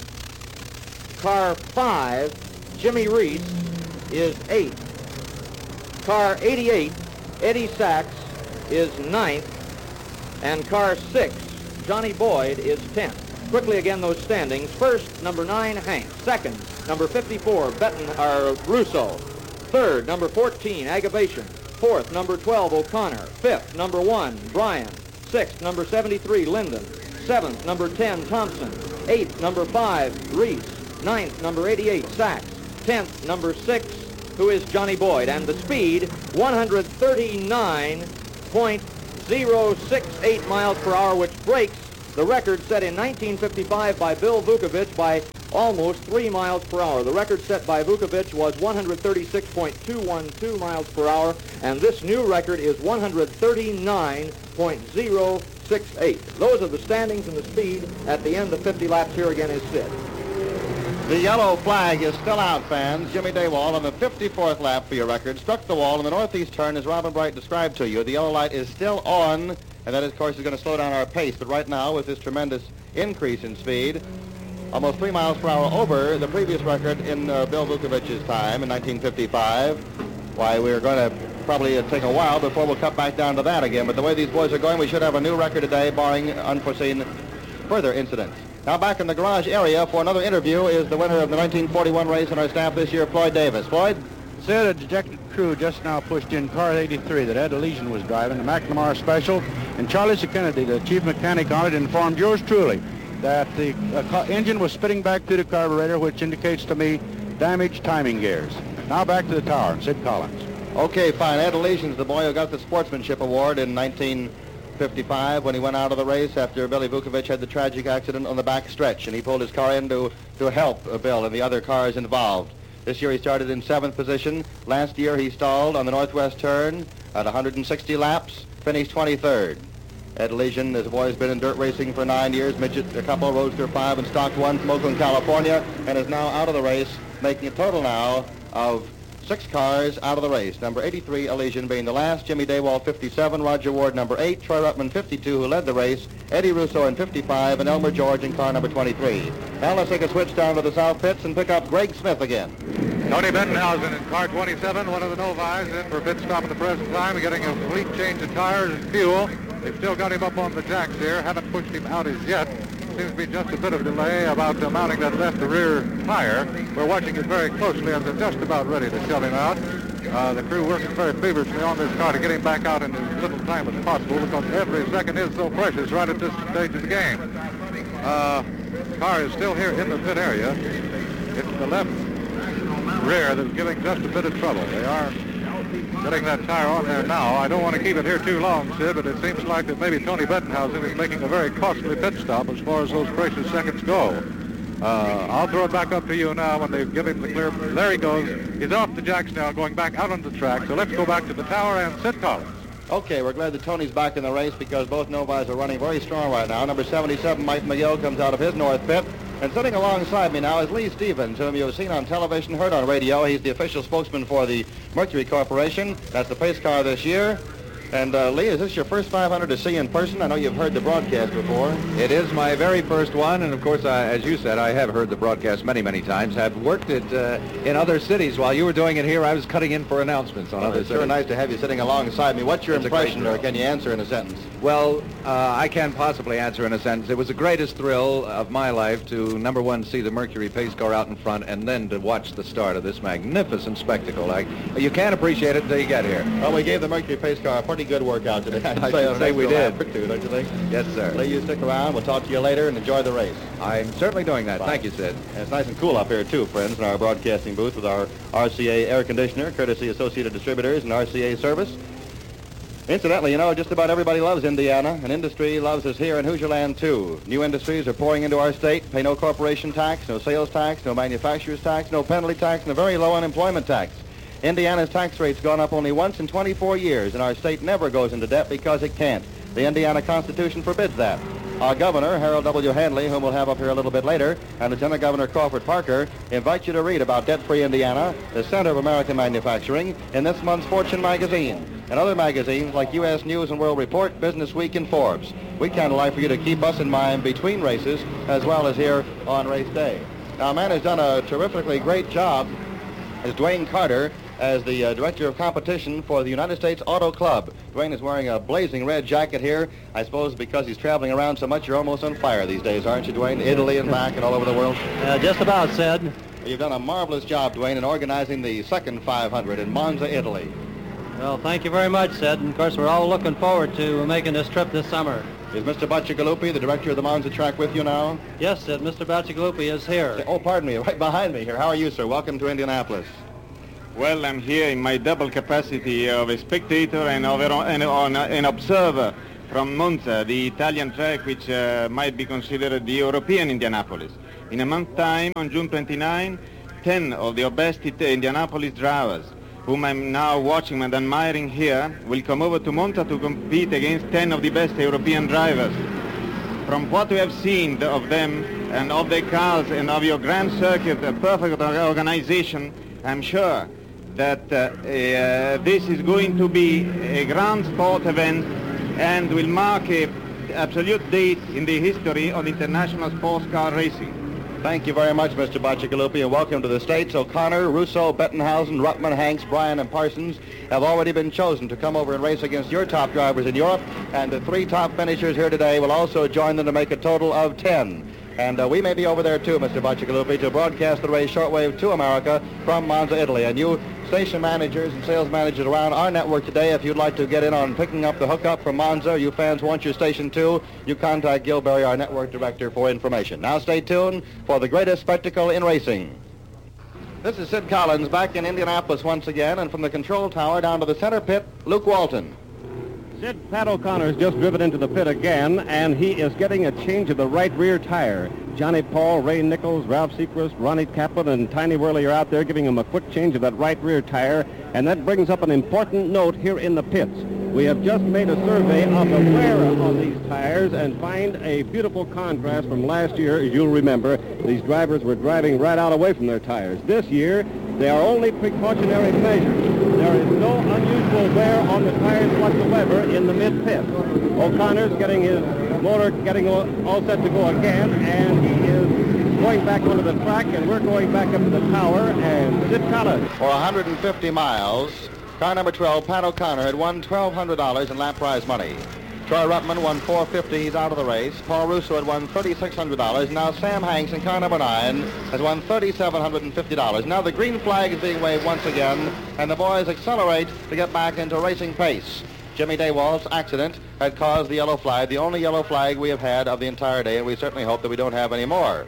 Car five, Jimmy Reese, is eighth. Car eighty-eight, Eddie Sachs, is ninth. And car six, Johnny Boyd, is tenth. Quickly again, those standings. First, number nine, Hank. Second, number fifty-four, Betten, or Russo. Third, number fourteen, Agabation. Fourth, number twelve, O'Connor. Fifth, number one, Bryan. Sixth, number seventy-three, Linden. Seventh, number ten, Thompson. Eighth, number five, Reese. Ninth, number eighty-eight, Sachs. Tenth, number six, who is Johnny Boyd. And the speed, one hundred thirty-nine point zero six eight miles per hour, which breaks the record set in nineteen fifty-five by Bill Vukovich by almost three miles per hour. The record set by Vukovich was one hundred thirty-six point two one two miles per hour, and this new record is one hundred thirty-nine point zero six eight. Those are the standings and the speed at the end of fifty laps. Here again is Sid. The yellow flag is still out, fans. Jimmy Daywall on the fifty-fourth lap for your record struck the wall in the northeast turn as Robin Bright described to you. The yellow light is still on, and that, of course, is going to slow down our pace. But right now, with this tremendous increase in speed, almost three miles per hour over the previous record in uh, Bill Vukovich's time in nineteen fifty-five, why, we're going to probably uh, take a while before we'll cut back down to that again. But the way these boys are going, we should have a new record today, barring unforeseen further incidents. Now back in the garage area for another interview is the winner of the nineteen forty-one race on our staff this year, Floyd Davis. Floyd? Sid, a dejected crew just now pushed in car eighty-three that Ed Elysian was driving, the McNamara Special, and Charlie C. Kennedy, the chief mechanic on it, informed yours truly that the uh, engine was spitting back through the carburetor, which indicates to me damaged timing gears. Now back to the tower, Sid Collins. Okay, fine. Ed Elysian's the boy who got the Sportsmanship Award in nineteen fifty-five when he went out of the race after Billy Vukovich had the tragic accident on the back stretch, and he pulled his car in to, to help uh, Bill and the other cars involved. This year he started in seventh position. Last year he stalled on the northwest turn at one hundred sixty laps, finished twenty-third. Ed Elysian, this boy, has been in dirt racing for nine years, midget, a couple, Roadster five, and Stock one from Oakland, California, and is now out of the race, making a total now of six cars out of the race. Number eighty-three, Elysian, being the last. Jimmy Daywall, fifty-seven. Roger Ward, number eight. Troy Ruttman, fifty-two, who led the race. Eddie Russo in fifty-five, and Elmer George in car number twenty-three. Now let's take a switch down to the south pits and pick up Greg Smith again. Tony Bettenhausen in car twenty-seven, one of the Novi's, in for a pit stop at the present time, getting a complete change of tires and fuel. They've still got him up on the jacks here, haven't pushed him out as yet. Seems to be just a bit of delay about uh, mounting that left rear tire. We're watching it very closely as they're just about ready to shove him out. Uh, the crew working very feverishly on this car to get him back out in as little time as possible, because every second is so precious right at this stage of the game. Uh, the car is still here in the pit area. It's the left rear that's giving just a bit of trouble. They are getting that tire on there now. I don't want to keep it here too long, Sid, but it seems like that maybe Tony Bettenhausen is making a very costly pit stop as far as those precious seconds go. Uh, I'll throw it back up to you now when they give him the clear. There he goes. He's off the jacks now, going back out on the track. So let's go back to the tower and Sid Collins. Okay, we're glad that Tony's back in the race because both Novi's are running very strong right now. Number seventy-seven, Mike McGill, comes out of his north pit. And sitting alongside me now is Lee Stevens, whom you have seen on television, heard on radio. He's the official spokesman for the Mercury Corporation. That's the pace car this year. And uh, Lee, is this your first five hundred to see in person? I know you've heard the broadcast before. It is my very first one, and of course, I, as you said, I have heard the broadcast many, many times. I've worked it uh, in other cities. While you were doing it here, I was cutting in for announcements on well, other it's cities. It's sure nice to have you sitting alongside me. What's your It's impression, or can you answer in a sentence? Well, uh, I can't possibly answer in a sentence. It was the greatest thrill of my life to, number one, see the Mercury pace car out in front, and then to watch the start of this magnificent spectacle. I, you can't appreciate it until you get here. Well, we gave the Mercury pace car a pretty good workout today. I should say we did. Too, don't you think? Yes, sir. Lee, you stick around. We'll talk to you later and enjoy the race. I'm certainly doing that. Bye. Thank you, Sid. And it's nice and cool up here, too, friends, in our broadcasting booth with our R C A air conditioner, courtesy Associated Distributors and R C A Service. Incidentally, you know, just about everybody loves Indiana, and industry loves us here in Hoosierland, too. New industries are pouring into our state, pay no corporation tax, no sales tax, no manufacturer's tax, no penalty tax, and a very low unemployment tax. Indiana's tax rate's gone up only once in twenty-four years, and our state never goes into debt because it can't. The Indiana Constitution forbids that. Our governor, Harold W. Handley, whom we'll have up here a little bit later, and Lieutenant Governor Crawford Parker invite you to read about debt-free Indiana, the center of American manufacturing, in this month's Fortune magazine, and other magazines like U S News and World Report, Business Week, and Forbes. We can't like for you to keep us in mind between races as well as here on race day. Now, a man has done a terrifically great job is Dwayne Carter as the uh, Director of Competition for the United States Auto Club. Dwayne is wearing a blazing red jacket here. I suppose because he's traveling around so much, you're almost on fire these days, aren't you, Dwayne? Italy and back and all over the world. Uh, just about, Sid. You've done a marvelous job, Dwayne, in organizing the second five hundred in Monza, Italy. Well, thank you very much, Sid. And of course, we're all looking forward to making this trip this summer. Is Mister Bacigalupi, the director of the Monza track, with you now? Yes, Sid. Mister Bacigalupi is here. Oh, pardon me, right behind me here. How are you, sir? Welcome to Indianapolis. Well, I'm here in my double capacity of a spectator and of a, and on, an observer from Monza, the Italian track which uh, might be considered the European Indianapolis. In a month's time, on June twenty-ninth, ten of the best Indianapolis drivers, whom I'm now watching and admiring here, will come over to Monza to compete against ten of the best European drivers. From what we have seen of them and of their cars and of your grand circuit, a perfect organization, I'm sure that uh, uh, this is going to be a grand sport event and will mark a absolute date in the history of international sports car racing. Thank you very much, Mister Bacigalupi, and welcome to the States. O'Connor, Russo, Bettenhausen, Ruttman, Hanks, Bryan, and Parsons have already been chosen to come over and race against your top drivers in Europe, and the three top finishers here today will also join them to make a total of ten. And uh, we may be over there too, Mister Bacigalupi, to broadcast the race shortwave to America from Monza, Italy. And you station managers and sales managers around our network today, if you'd like to get in on picking up the hookup from Monza, you fans want your station too, you contact Gil Berry, our network director, for information. Now stay tuned for the greatest spectacle in racing. This is Sid Collins back in Indianapolis once again, and from the control tower down to the center pit, Luke Walton. Sid, Pat O'Connor's just driven into the pit again, and he is getting a change of the right rear tire. Johnny Paul, Ray Nichols, Ralph Seacrest, Ronnie Kaplan, and Tiny Worley are out there giving him a quick change of that right rear tire, and that brings up an important note here in the pits. We have just made a survey of the wear on these tires and find a beautiful contrast from last year. As you'll remember, these drivers were driving right out away from their tires. This year, they are only precautionary measures. There is no unusual wear on the tires whatsoever in the mid-pit. O'Connor's getting his motor getting all set to go again, and he is going back onto the track, and we're going back up to the tower, and Sid Collins. For one hundred fifty miles, car number twelve, Pat O'Connor, had won twelve hundred dollars in lap prize money. Troy Ruttman won four hundred fifty dollars. He's out of the race. Paul Russo had won three thousand six hundred dollars. Now Sam Hanks in car number nine has won three thousand seven hundred fifty dollars. Now the green flag is being waved once again, and the boys accelerate to get back into racing pace. Jimmy Daywalt's accident had caused the yellow flag, the only yellow flag we have had of the entire day, and we certainly hope that we don't have any more.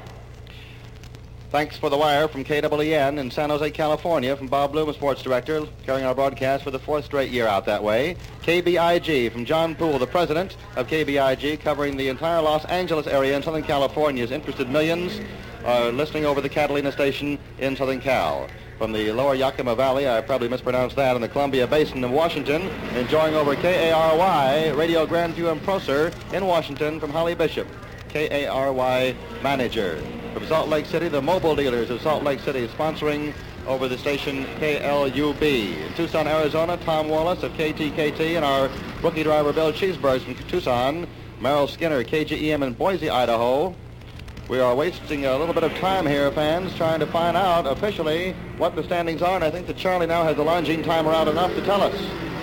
Thanks for the wire from K W E N in San Jose, California, from Bob Bloom, sports director, carrying our broadcast for the fourth straight year out that way. K B I G from John Poole, the president of K B I G, covering the entire Los Angeles area in Southern California. Is interested millions are listening over the Catalina station in Southern Cal. From the lower Yakima Valley, I probably mispronounced that, in the Columbia Basin of Washington, enjoying over K A R Y, Radio Grandview and Prosser in Washington from Holly Bishop, K A R Y manager. From Salt Lake City, the mobile dealers of Salt Lake City sponsoring over the station K L U B. In Tucson, Arizona, Tom Wallace of K T K T and our rookie driver Bill Cheeseburgs from Tucson. Merrill Skinner, K G E M in Boise, Idaho. We are wasting a little bit of time here, fans, trying to find out officially what the standings are, and I think that Charlie now has the Longines timer out enough to tell us.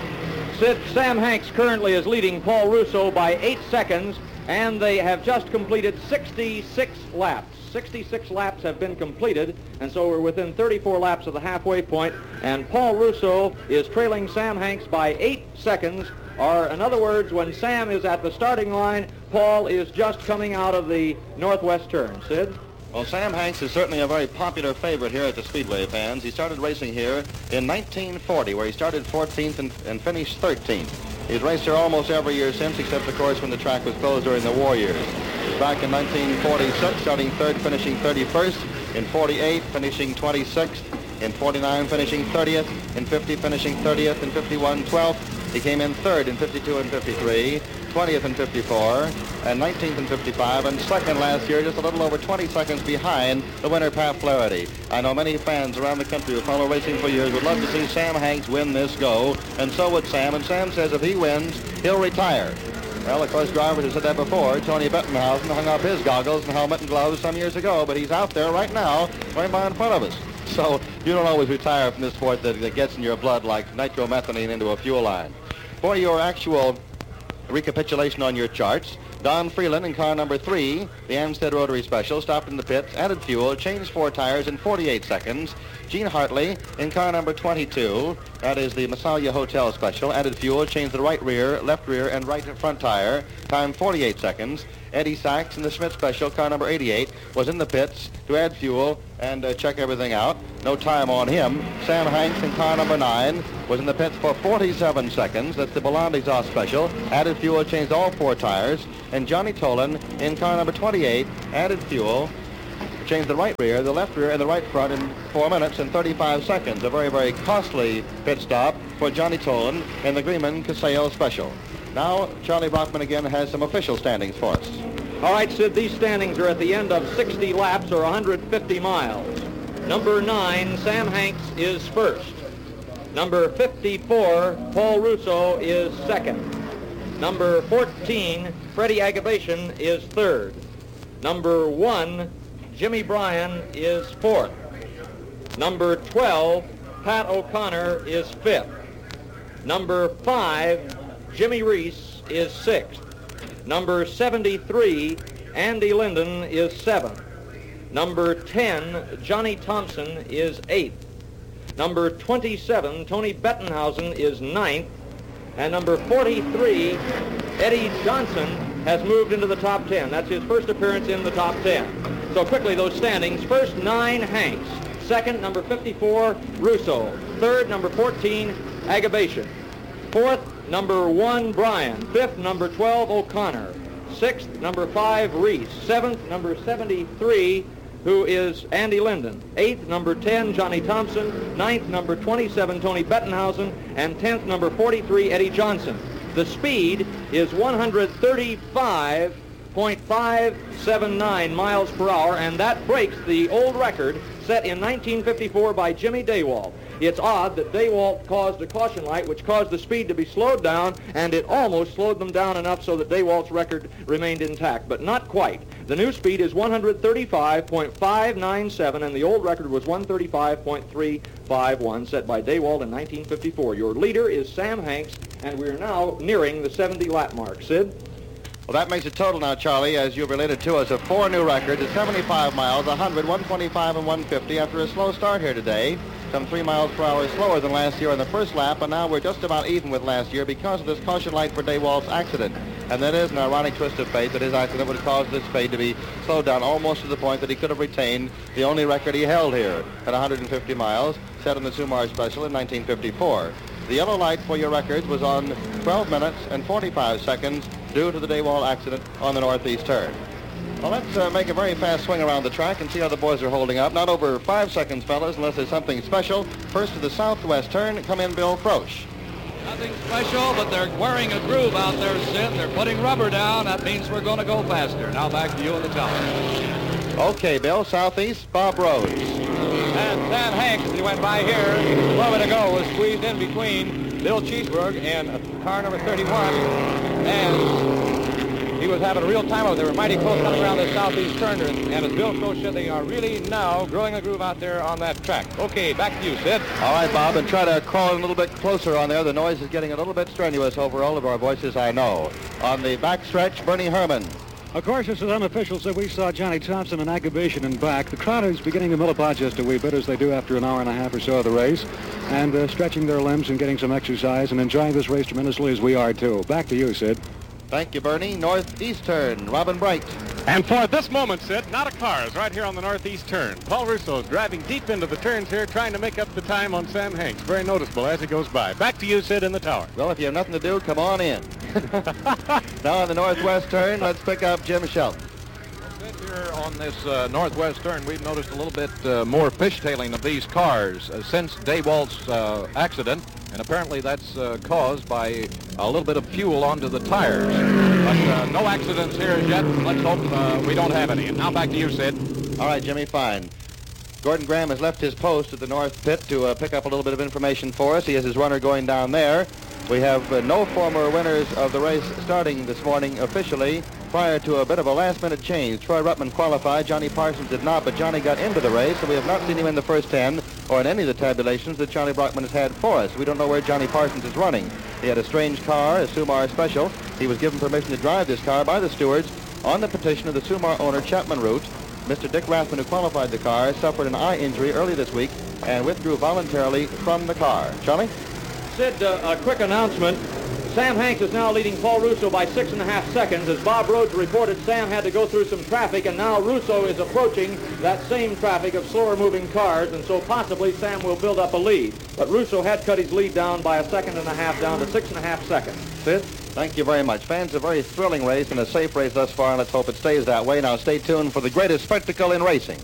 Sid, Sam Hanks currently is leading Paul Russo by eight seconds, and they have just completed sixty-six laps. sixty-six laps have been completed, and so we're within thirty-four laps of the halfway point, and Paul Russo is trailing Sam Hanks by eight seconds, or in other words, when Sam is at the starting line, Paul is just coming out of the northwest turn. Sid? Well, Sam Hanks is certainly a very popular favorite here at the Speedway, fans. He started racing here in nineteen forty, where he started fourteenth and, and finished thirteenth. He's raced here almost every year since, except, of course, when the track was closed during the war years. He's back in nineteen forty-six, starting third, finishing thirty-first. In forty-eight, finishing twenty-sixth. In forty-nine, finishing thirtieth. In fifty, finishing thirtieth. In fifty-one, twelfth. He came in third in fifty-two and fifty-three, twentieth and fifty-four, and nineteenth and fifty-five, and second last year, just a little over twenty seconds behind the winner, Pat Flaherty. I know many fans around the country who follow racing for years would love to see Sam Hanks win this go, and so would Sam. And Sam says if he wins, he'll retire. Well, of course, drivers have said that before. Tony Bettenhausen hung up his goggles and helmet and gloves some years ago, but he's out there right now, right by in front of us. So you don't always retire from this sport that, that gets in your blood like nitromethanine into a fuel line. For your actual recapitulation on your charts, Don Freeland in car number three, the Ansted Rotary Special, stopped in the pits, added fuel, changed four tires in forty-eight seconds. Gene Hartley in car number twenty-two, that is the Massalia Hotel Special, added fuel, changed the right rear, left rear, and right front tire, time forty-eight seconds. Eddie Sachs in the Schmidt Special, car number eighty-eight, was in the pits to add fuel and uh, check everything out. No time on him. Sam Hanks in car number nine was in the pits for forty-seven seconds. That's the Bolandi-Zoss Special. Added fuel, changed all four tires. And Johnny Tolan in car number twenty-eight added fuel, changed the right rear, the left rear, and the right front in four minutes and thirty-five seconds. A very, very costly pit stop for Johnny Tolan in the Greenman Casale Special. Now, Charlie Brockman again has some official standings for us. All right, Sid, these standings are at the end of sixty laps or one hundred fifty miles. Number nine, Sam Hanks, is first. Number fifty-four, Paul Russo, is second. Number fourteen, Freddie Agabation, is third. Number one, Jimmy Bryan, is fourth. Number twelve, Pat O'Connor, is fifth. Number five, Jimmy Reese, is sixth. Number seventy-three, Andy Linden, is seventh. Number ten, Johnny Thompson, is eighth. Number twenty-seven, Tony Bettenhausen, is ninth. And number forty-three, Eddie Johnson, has moved into the top ten. That's his first appearance in the top ten. So quickly, those standings. First, nine, Hanks. Second, number fifty-four, Russo. Third, number fourteen, Agabation. Fourth, number one, Bryan. Fifth, number twelve, O'Connor. Sixth, number five, Reese. Seventh, number seventy-three, who is Andy Linden. Eighth, number ten, Johnny Thompson. Ninth, number twenty-seven, Tony Bettenhausen. And tenth, number forty-three, Eddie Johnson. The speed is one hundred thirty-five point five seven nine miles per hour, and that breaks the old record set in nineteen fifty-four by Jimmy Daywalt. It's odd that Daywalt caused a caution light, which caused the speed to be slowed down, and it almost slowed them down enough so that Daywalt's record remained intact, but not quite. The new speed is one hundred thirty-five point five nine seven, and the old record was one thirty-five point three five one, set by Daywalt in nineteen fifty-four. Your leader is Sam Hanks, and we're now nearing the seventy lap mark. Sid? Well, that makes a total now, Charlie, as you've related to us, of four new records at seventy-five miles, one hundred, one twenty-five, and one fifty after a slow start here today. Some three miles per hour slower than last year on the first lap, and now we're just about even with last year because of this caution light for Daywalt's accident. And that is an ironic twist of fate that his accident would have caused this fade to be slowed down almost to the point that he could have retained the only record he held here at one hundred fifty miles, set in the Sumar Special in nineteen fifty-four. The yellow light for your records was on twelve minutes and forty-five seconds due to the Daywalt accident on the northeast turn. Well, let's uh, make a very fast swing around the track and see how the boys are holding up. Not over five seconds, fellas, unless there's something special. First to the southwest turn, come in Bill Frosch. Nothing special, but they're wearing a groove out there, Sid. They're putting rubber down. That means we're going to go faster. Now back to you in the tower. Okay, Bill, southeast, Bob Rhodes. And Sam Hanks, he went by here a moment ago, was squeezed in between Bill Cheeseburg and car number thirty-one. And he was having a real time of it. They were mighty close coming around the southeast turn. And as Bill Frosch said, they are really now growing a groove out there on that track. Okay, back to you, Sid. All right, Bob, and try to crawl a little bit closer on there. The noise is getting a little bit strenuous over all of our voices, I know. On the back stretch, Bernie Herman. Of course, this is unofficial, so we saw Johnny Thompson and Agabation in back. The crowd is beginning to mill about just a wee bit, as they do after an hour and a half or so of the race, and uh, stretching their limbs and getting some exercise and enjoying this race tremendously, as we are, too. Back to you, Sid. Thank you, Bernie. Northeast turn, Robin Bright. And for this moment, Sid, not a car is right here on the northeast turn. Paul Russo is driving deep into the turns here, trying to make up the time on Sam Hanks. Very noticeable as he goes by. Back to you, Sid, in the tower. Well, if you have nothing to do, come on in. Now on the northwest turn, let's pick up Jim Shelton. Here on this uh, northwest turn, we've noticed a little bit uh, more fishtailing of these cars uh, since Daywalt's uh, accident, and apparently that's uh, caused by a little bit of fuel onto the tires. But uh, no accidents here as yet. Let's hope uh, we don't have any. And now back to you, Sid. All right, Jimmy, fine. Gordon Graham has left his post at the north pit to uh, pick up a little bit of information for us. He has his runner going down there. We have uh, no former winners of the race starting this morning officially prior to a bit of a last-minute change. Troy Ruttman qualified. Johnny Parsons did not, but Johnny got into the race, and we have not seen him in the first ten or in any of the tabulations that Johnny Brockman has had for us. We don't know where Johnny Parsons is running. He had a strange car, a Sumar Special. He was given permission to drive this car by the stewards on the petition of the Sumar owner, Chapman Root. Mister Dick Rathman, who qualified the car, suffered an eye injury early this week and withdrew voluntarily from the car. Charlie? Sid, uh, a quick announcement. Sam Hanks is now leading Paul Russo by six and a half seconds. As Bob Rhodes reported, Sam had to go through some traffic, and now Russo is approaching that same traffic of slower-moving cars, and so possibly Sam will build up a lead. But Russo had cut his lead down by a second and a half, down to six and a half seconds. Sid? Thank you very much. Fans, a very thrilling race and a safe race thus far, and let's hope it stays that way. Now stay tuned for the greatest spectacle in racing.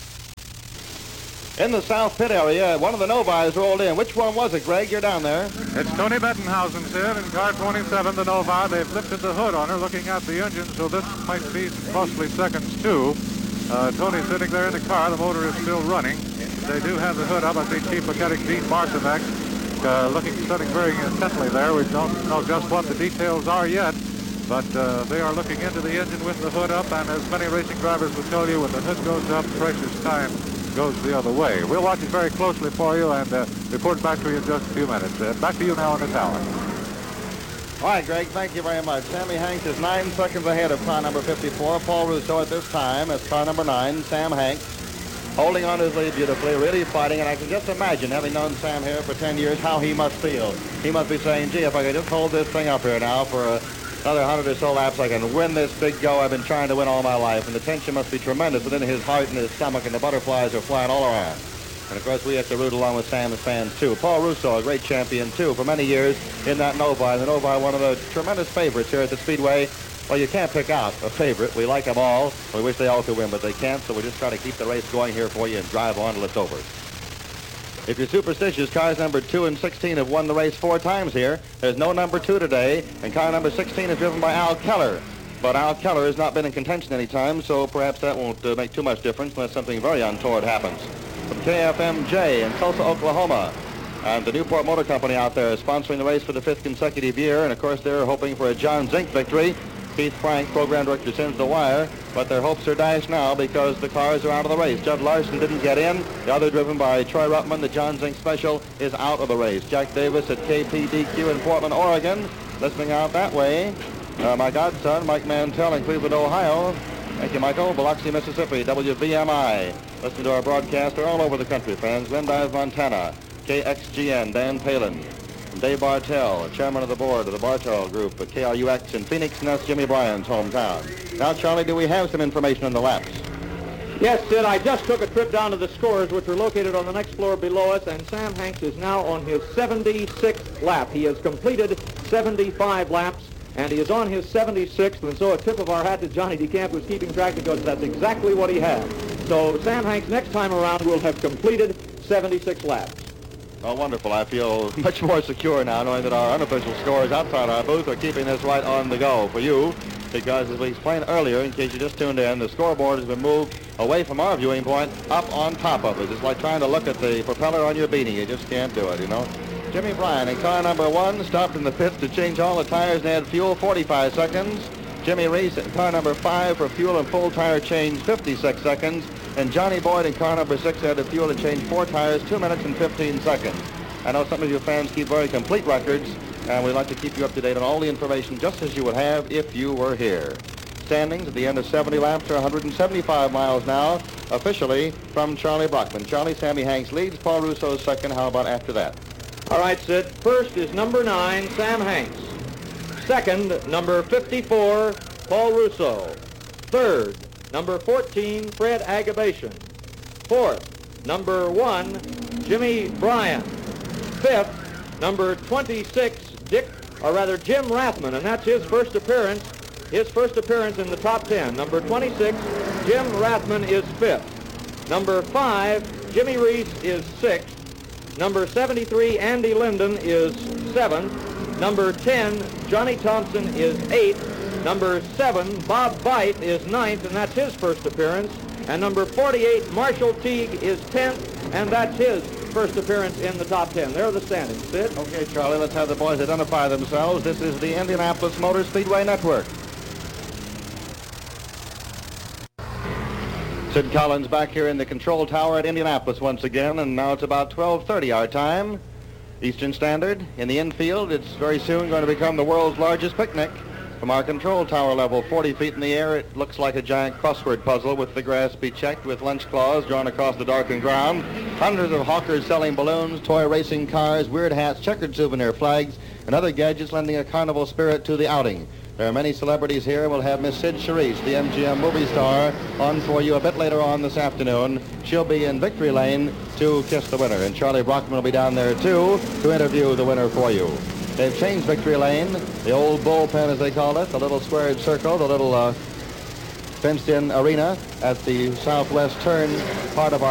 In the South Pit area, one of the Novis rolled in. Which one was it, Greg? You're down there. It's Tony Bettenhausen, Sid, in car twenty-seven, the Nova. They've lifted the hood on her, looking at the engine, so this might be possibly seconds, too. Uh, Tony's sitting there in the car. The motor is still running. They do have the hood up. I see Chief Mechanic Dean Marcinek uh, looking, studying very intently there. We don't know just what the details are yet, but uh, they are looking into the engine with the hood up, and as many racing drivers will tell you, when the hood goes up, precious time goes the other way. We'll watch it very closely for you and uh, report back to you in just a few minutes. Uh, back to you now on the tower. All right, Greg, thank you very much. Sammy Hanks is nine seconds ahead of car number fifty-four. Paul Russo at this time as car number nine. Sam Hanks holding on his lead beautifully, really fighting, and I can just imagine, having known Sam here for ten years, how he must feel. He must be saying, gee, if I could just hold this thing up here now for a another hundred or so laps, I can win this big go I've been trying to win all my life. And the tension must be tremendous within his heart and his stomach, and the butterflies are flying all around. And, of course, we have to root along with Sam's fans, too. Paul Russo, a great champion, too, for many years in that Novi. The Novi, one of the tremendous favorites here at the Speedway. Well, you can't pick out a favorite. We like them all. We wish they all could win, but they can't, so we just try to keep the race going here for you and drive on till it's over. If you're superstitious, cars number two and sixteen have won the race four times here. There's no number two today, and car number sixteen is driven by Al Keller. But Al Keller has not been in contention any time, so perhaps that won't uh, make too much difference unless something very untoward happens. From K F M J in Tulsa, Oklahoma, and the Newport Motor Company out there is sponsoring the race for the fifth consecutive year, and of course they're hoping for a John Zink victory. Keith Frank, program director, sends the wire, but their hopes are dashed now because the cars are out of the race. Judd Larson didn't get in. The other, driven by Troy Ruttman, the John Zink Special, is out of the race. Jack Davis at K P D Q in Portland, Oregon, listening out that way. Uh, my godson, Mike Mantell in Cleveland, Ohio. Thank you, Michael. Biloxi, Mississippi, W V M I. Listen to our broadcast all over the country, friends. Glendive, Montana, K X G N, Dan Palin. Dave Bartell, chairman of the board of the Bartell Group at K R U X in Phoenix, and that's Jimmy Bryan's hometown. Now, Charlie, do we have some information on the laps? Yes, Sid, I just took a trip down to the scores, which are located on the next floor below us, and Sam Hanks is now on his seventy-sixth lap. He has completed seventy-five laps, and he is on his seventy-sixth, and so a tip of our hat to Johnny DeCamp, who's keeping track, because that's exactly what he had. So Sam Hanks, next time around, will have completed seventy-six laps. Oh, wonderful. I feel much more secure now knowing that our unofficial scores outside our booth are keeping this right on the go for you, because as we explained earlier, in case you just tuned in, the scoreboard has been moved away from our viewing point up on top of us. It's like trying to look at the propeller on your beanie. You just can't do it, you know. Jimmy Bryan in car number one stopped in the pits to change all the tires and add fuel, forty-five seconds. Jimmy Reese in car number five for fuel and full tire change, fifty-six seconds. And Johnny Boyd in car number six added fuel and changed four tires, two minutes and fifteen seconds. I know some of you fans keep very complete records, and we'd like to keep you up to date on all the information just as you would have if you were here. Standings at the end of seventy laps are one hundred seventy-five miles now, officially from Charlie Brockman. Charlie, Sammy Hanks leads, Paul Russo's second. How about after that? All right, Sid. First is number nine, Sam Hanks. Second, number fifty-four, Paul Russo. Third, number fourteen, Fred Agabation. Fourth, number one, Jimmy Bryan. Fifth, number twenty-six, Dick, or rather Jim Rathman, and that's his first appearance, his first appearance in the top ten. Number twenty-six, Jim Rathman is fifth. Number five, Jimmy Reese is sixth. Number seventy-three, Andy Linden is seventh. Number ten, Johnny Thompson is eighth. Number seven, Bob Bite is ninth, and that's his first appearance. And number forty-eight, Marshall Teague is tenth, and that's his first appearance in the top ten. There are the standings. Sid? Okay, Charlie, let's have the boys identify themselves. This is the Indianapolis Motor Speedway Network. Sid Collins back here in the control tower at Indianapolis once again, and now it's about twelve thirty our time, Eastern Standard. In the infield, it's very soon going to become the world's largest picnic. From our control tower level, forty feet in the air, it looks like a giant crossword puzzle with the grass be checked with lunch claws drawn across the darkened ground. Hundreds of hawkers selling balloons, toy racing cars, weird hats, checkered souvenir flags, and other gadgets lending a carnival spirit to the outing. There are many celebrities here, and we'll have Miss Sid Charisse, the M G M movie star, on for you a bit later on this afternoon. She'll be in Victory Lane to kiss the winner, and Charlie Brockman will be down there, too, to interview the winner for you. They've changed Victory Lane, the old bullpen, as they call it, the little squared circle, the little uh, fenced-in arena at the southwest turn part of our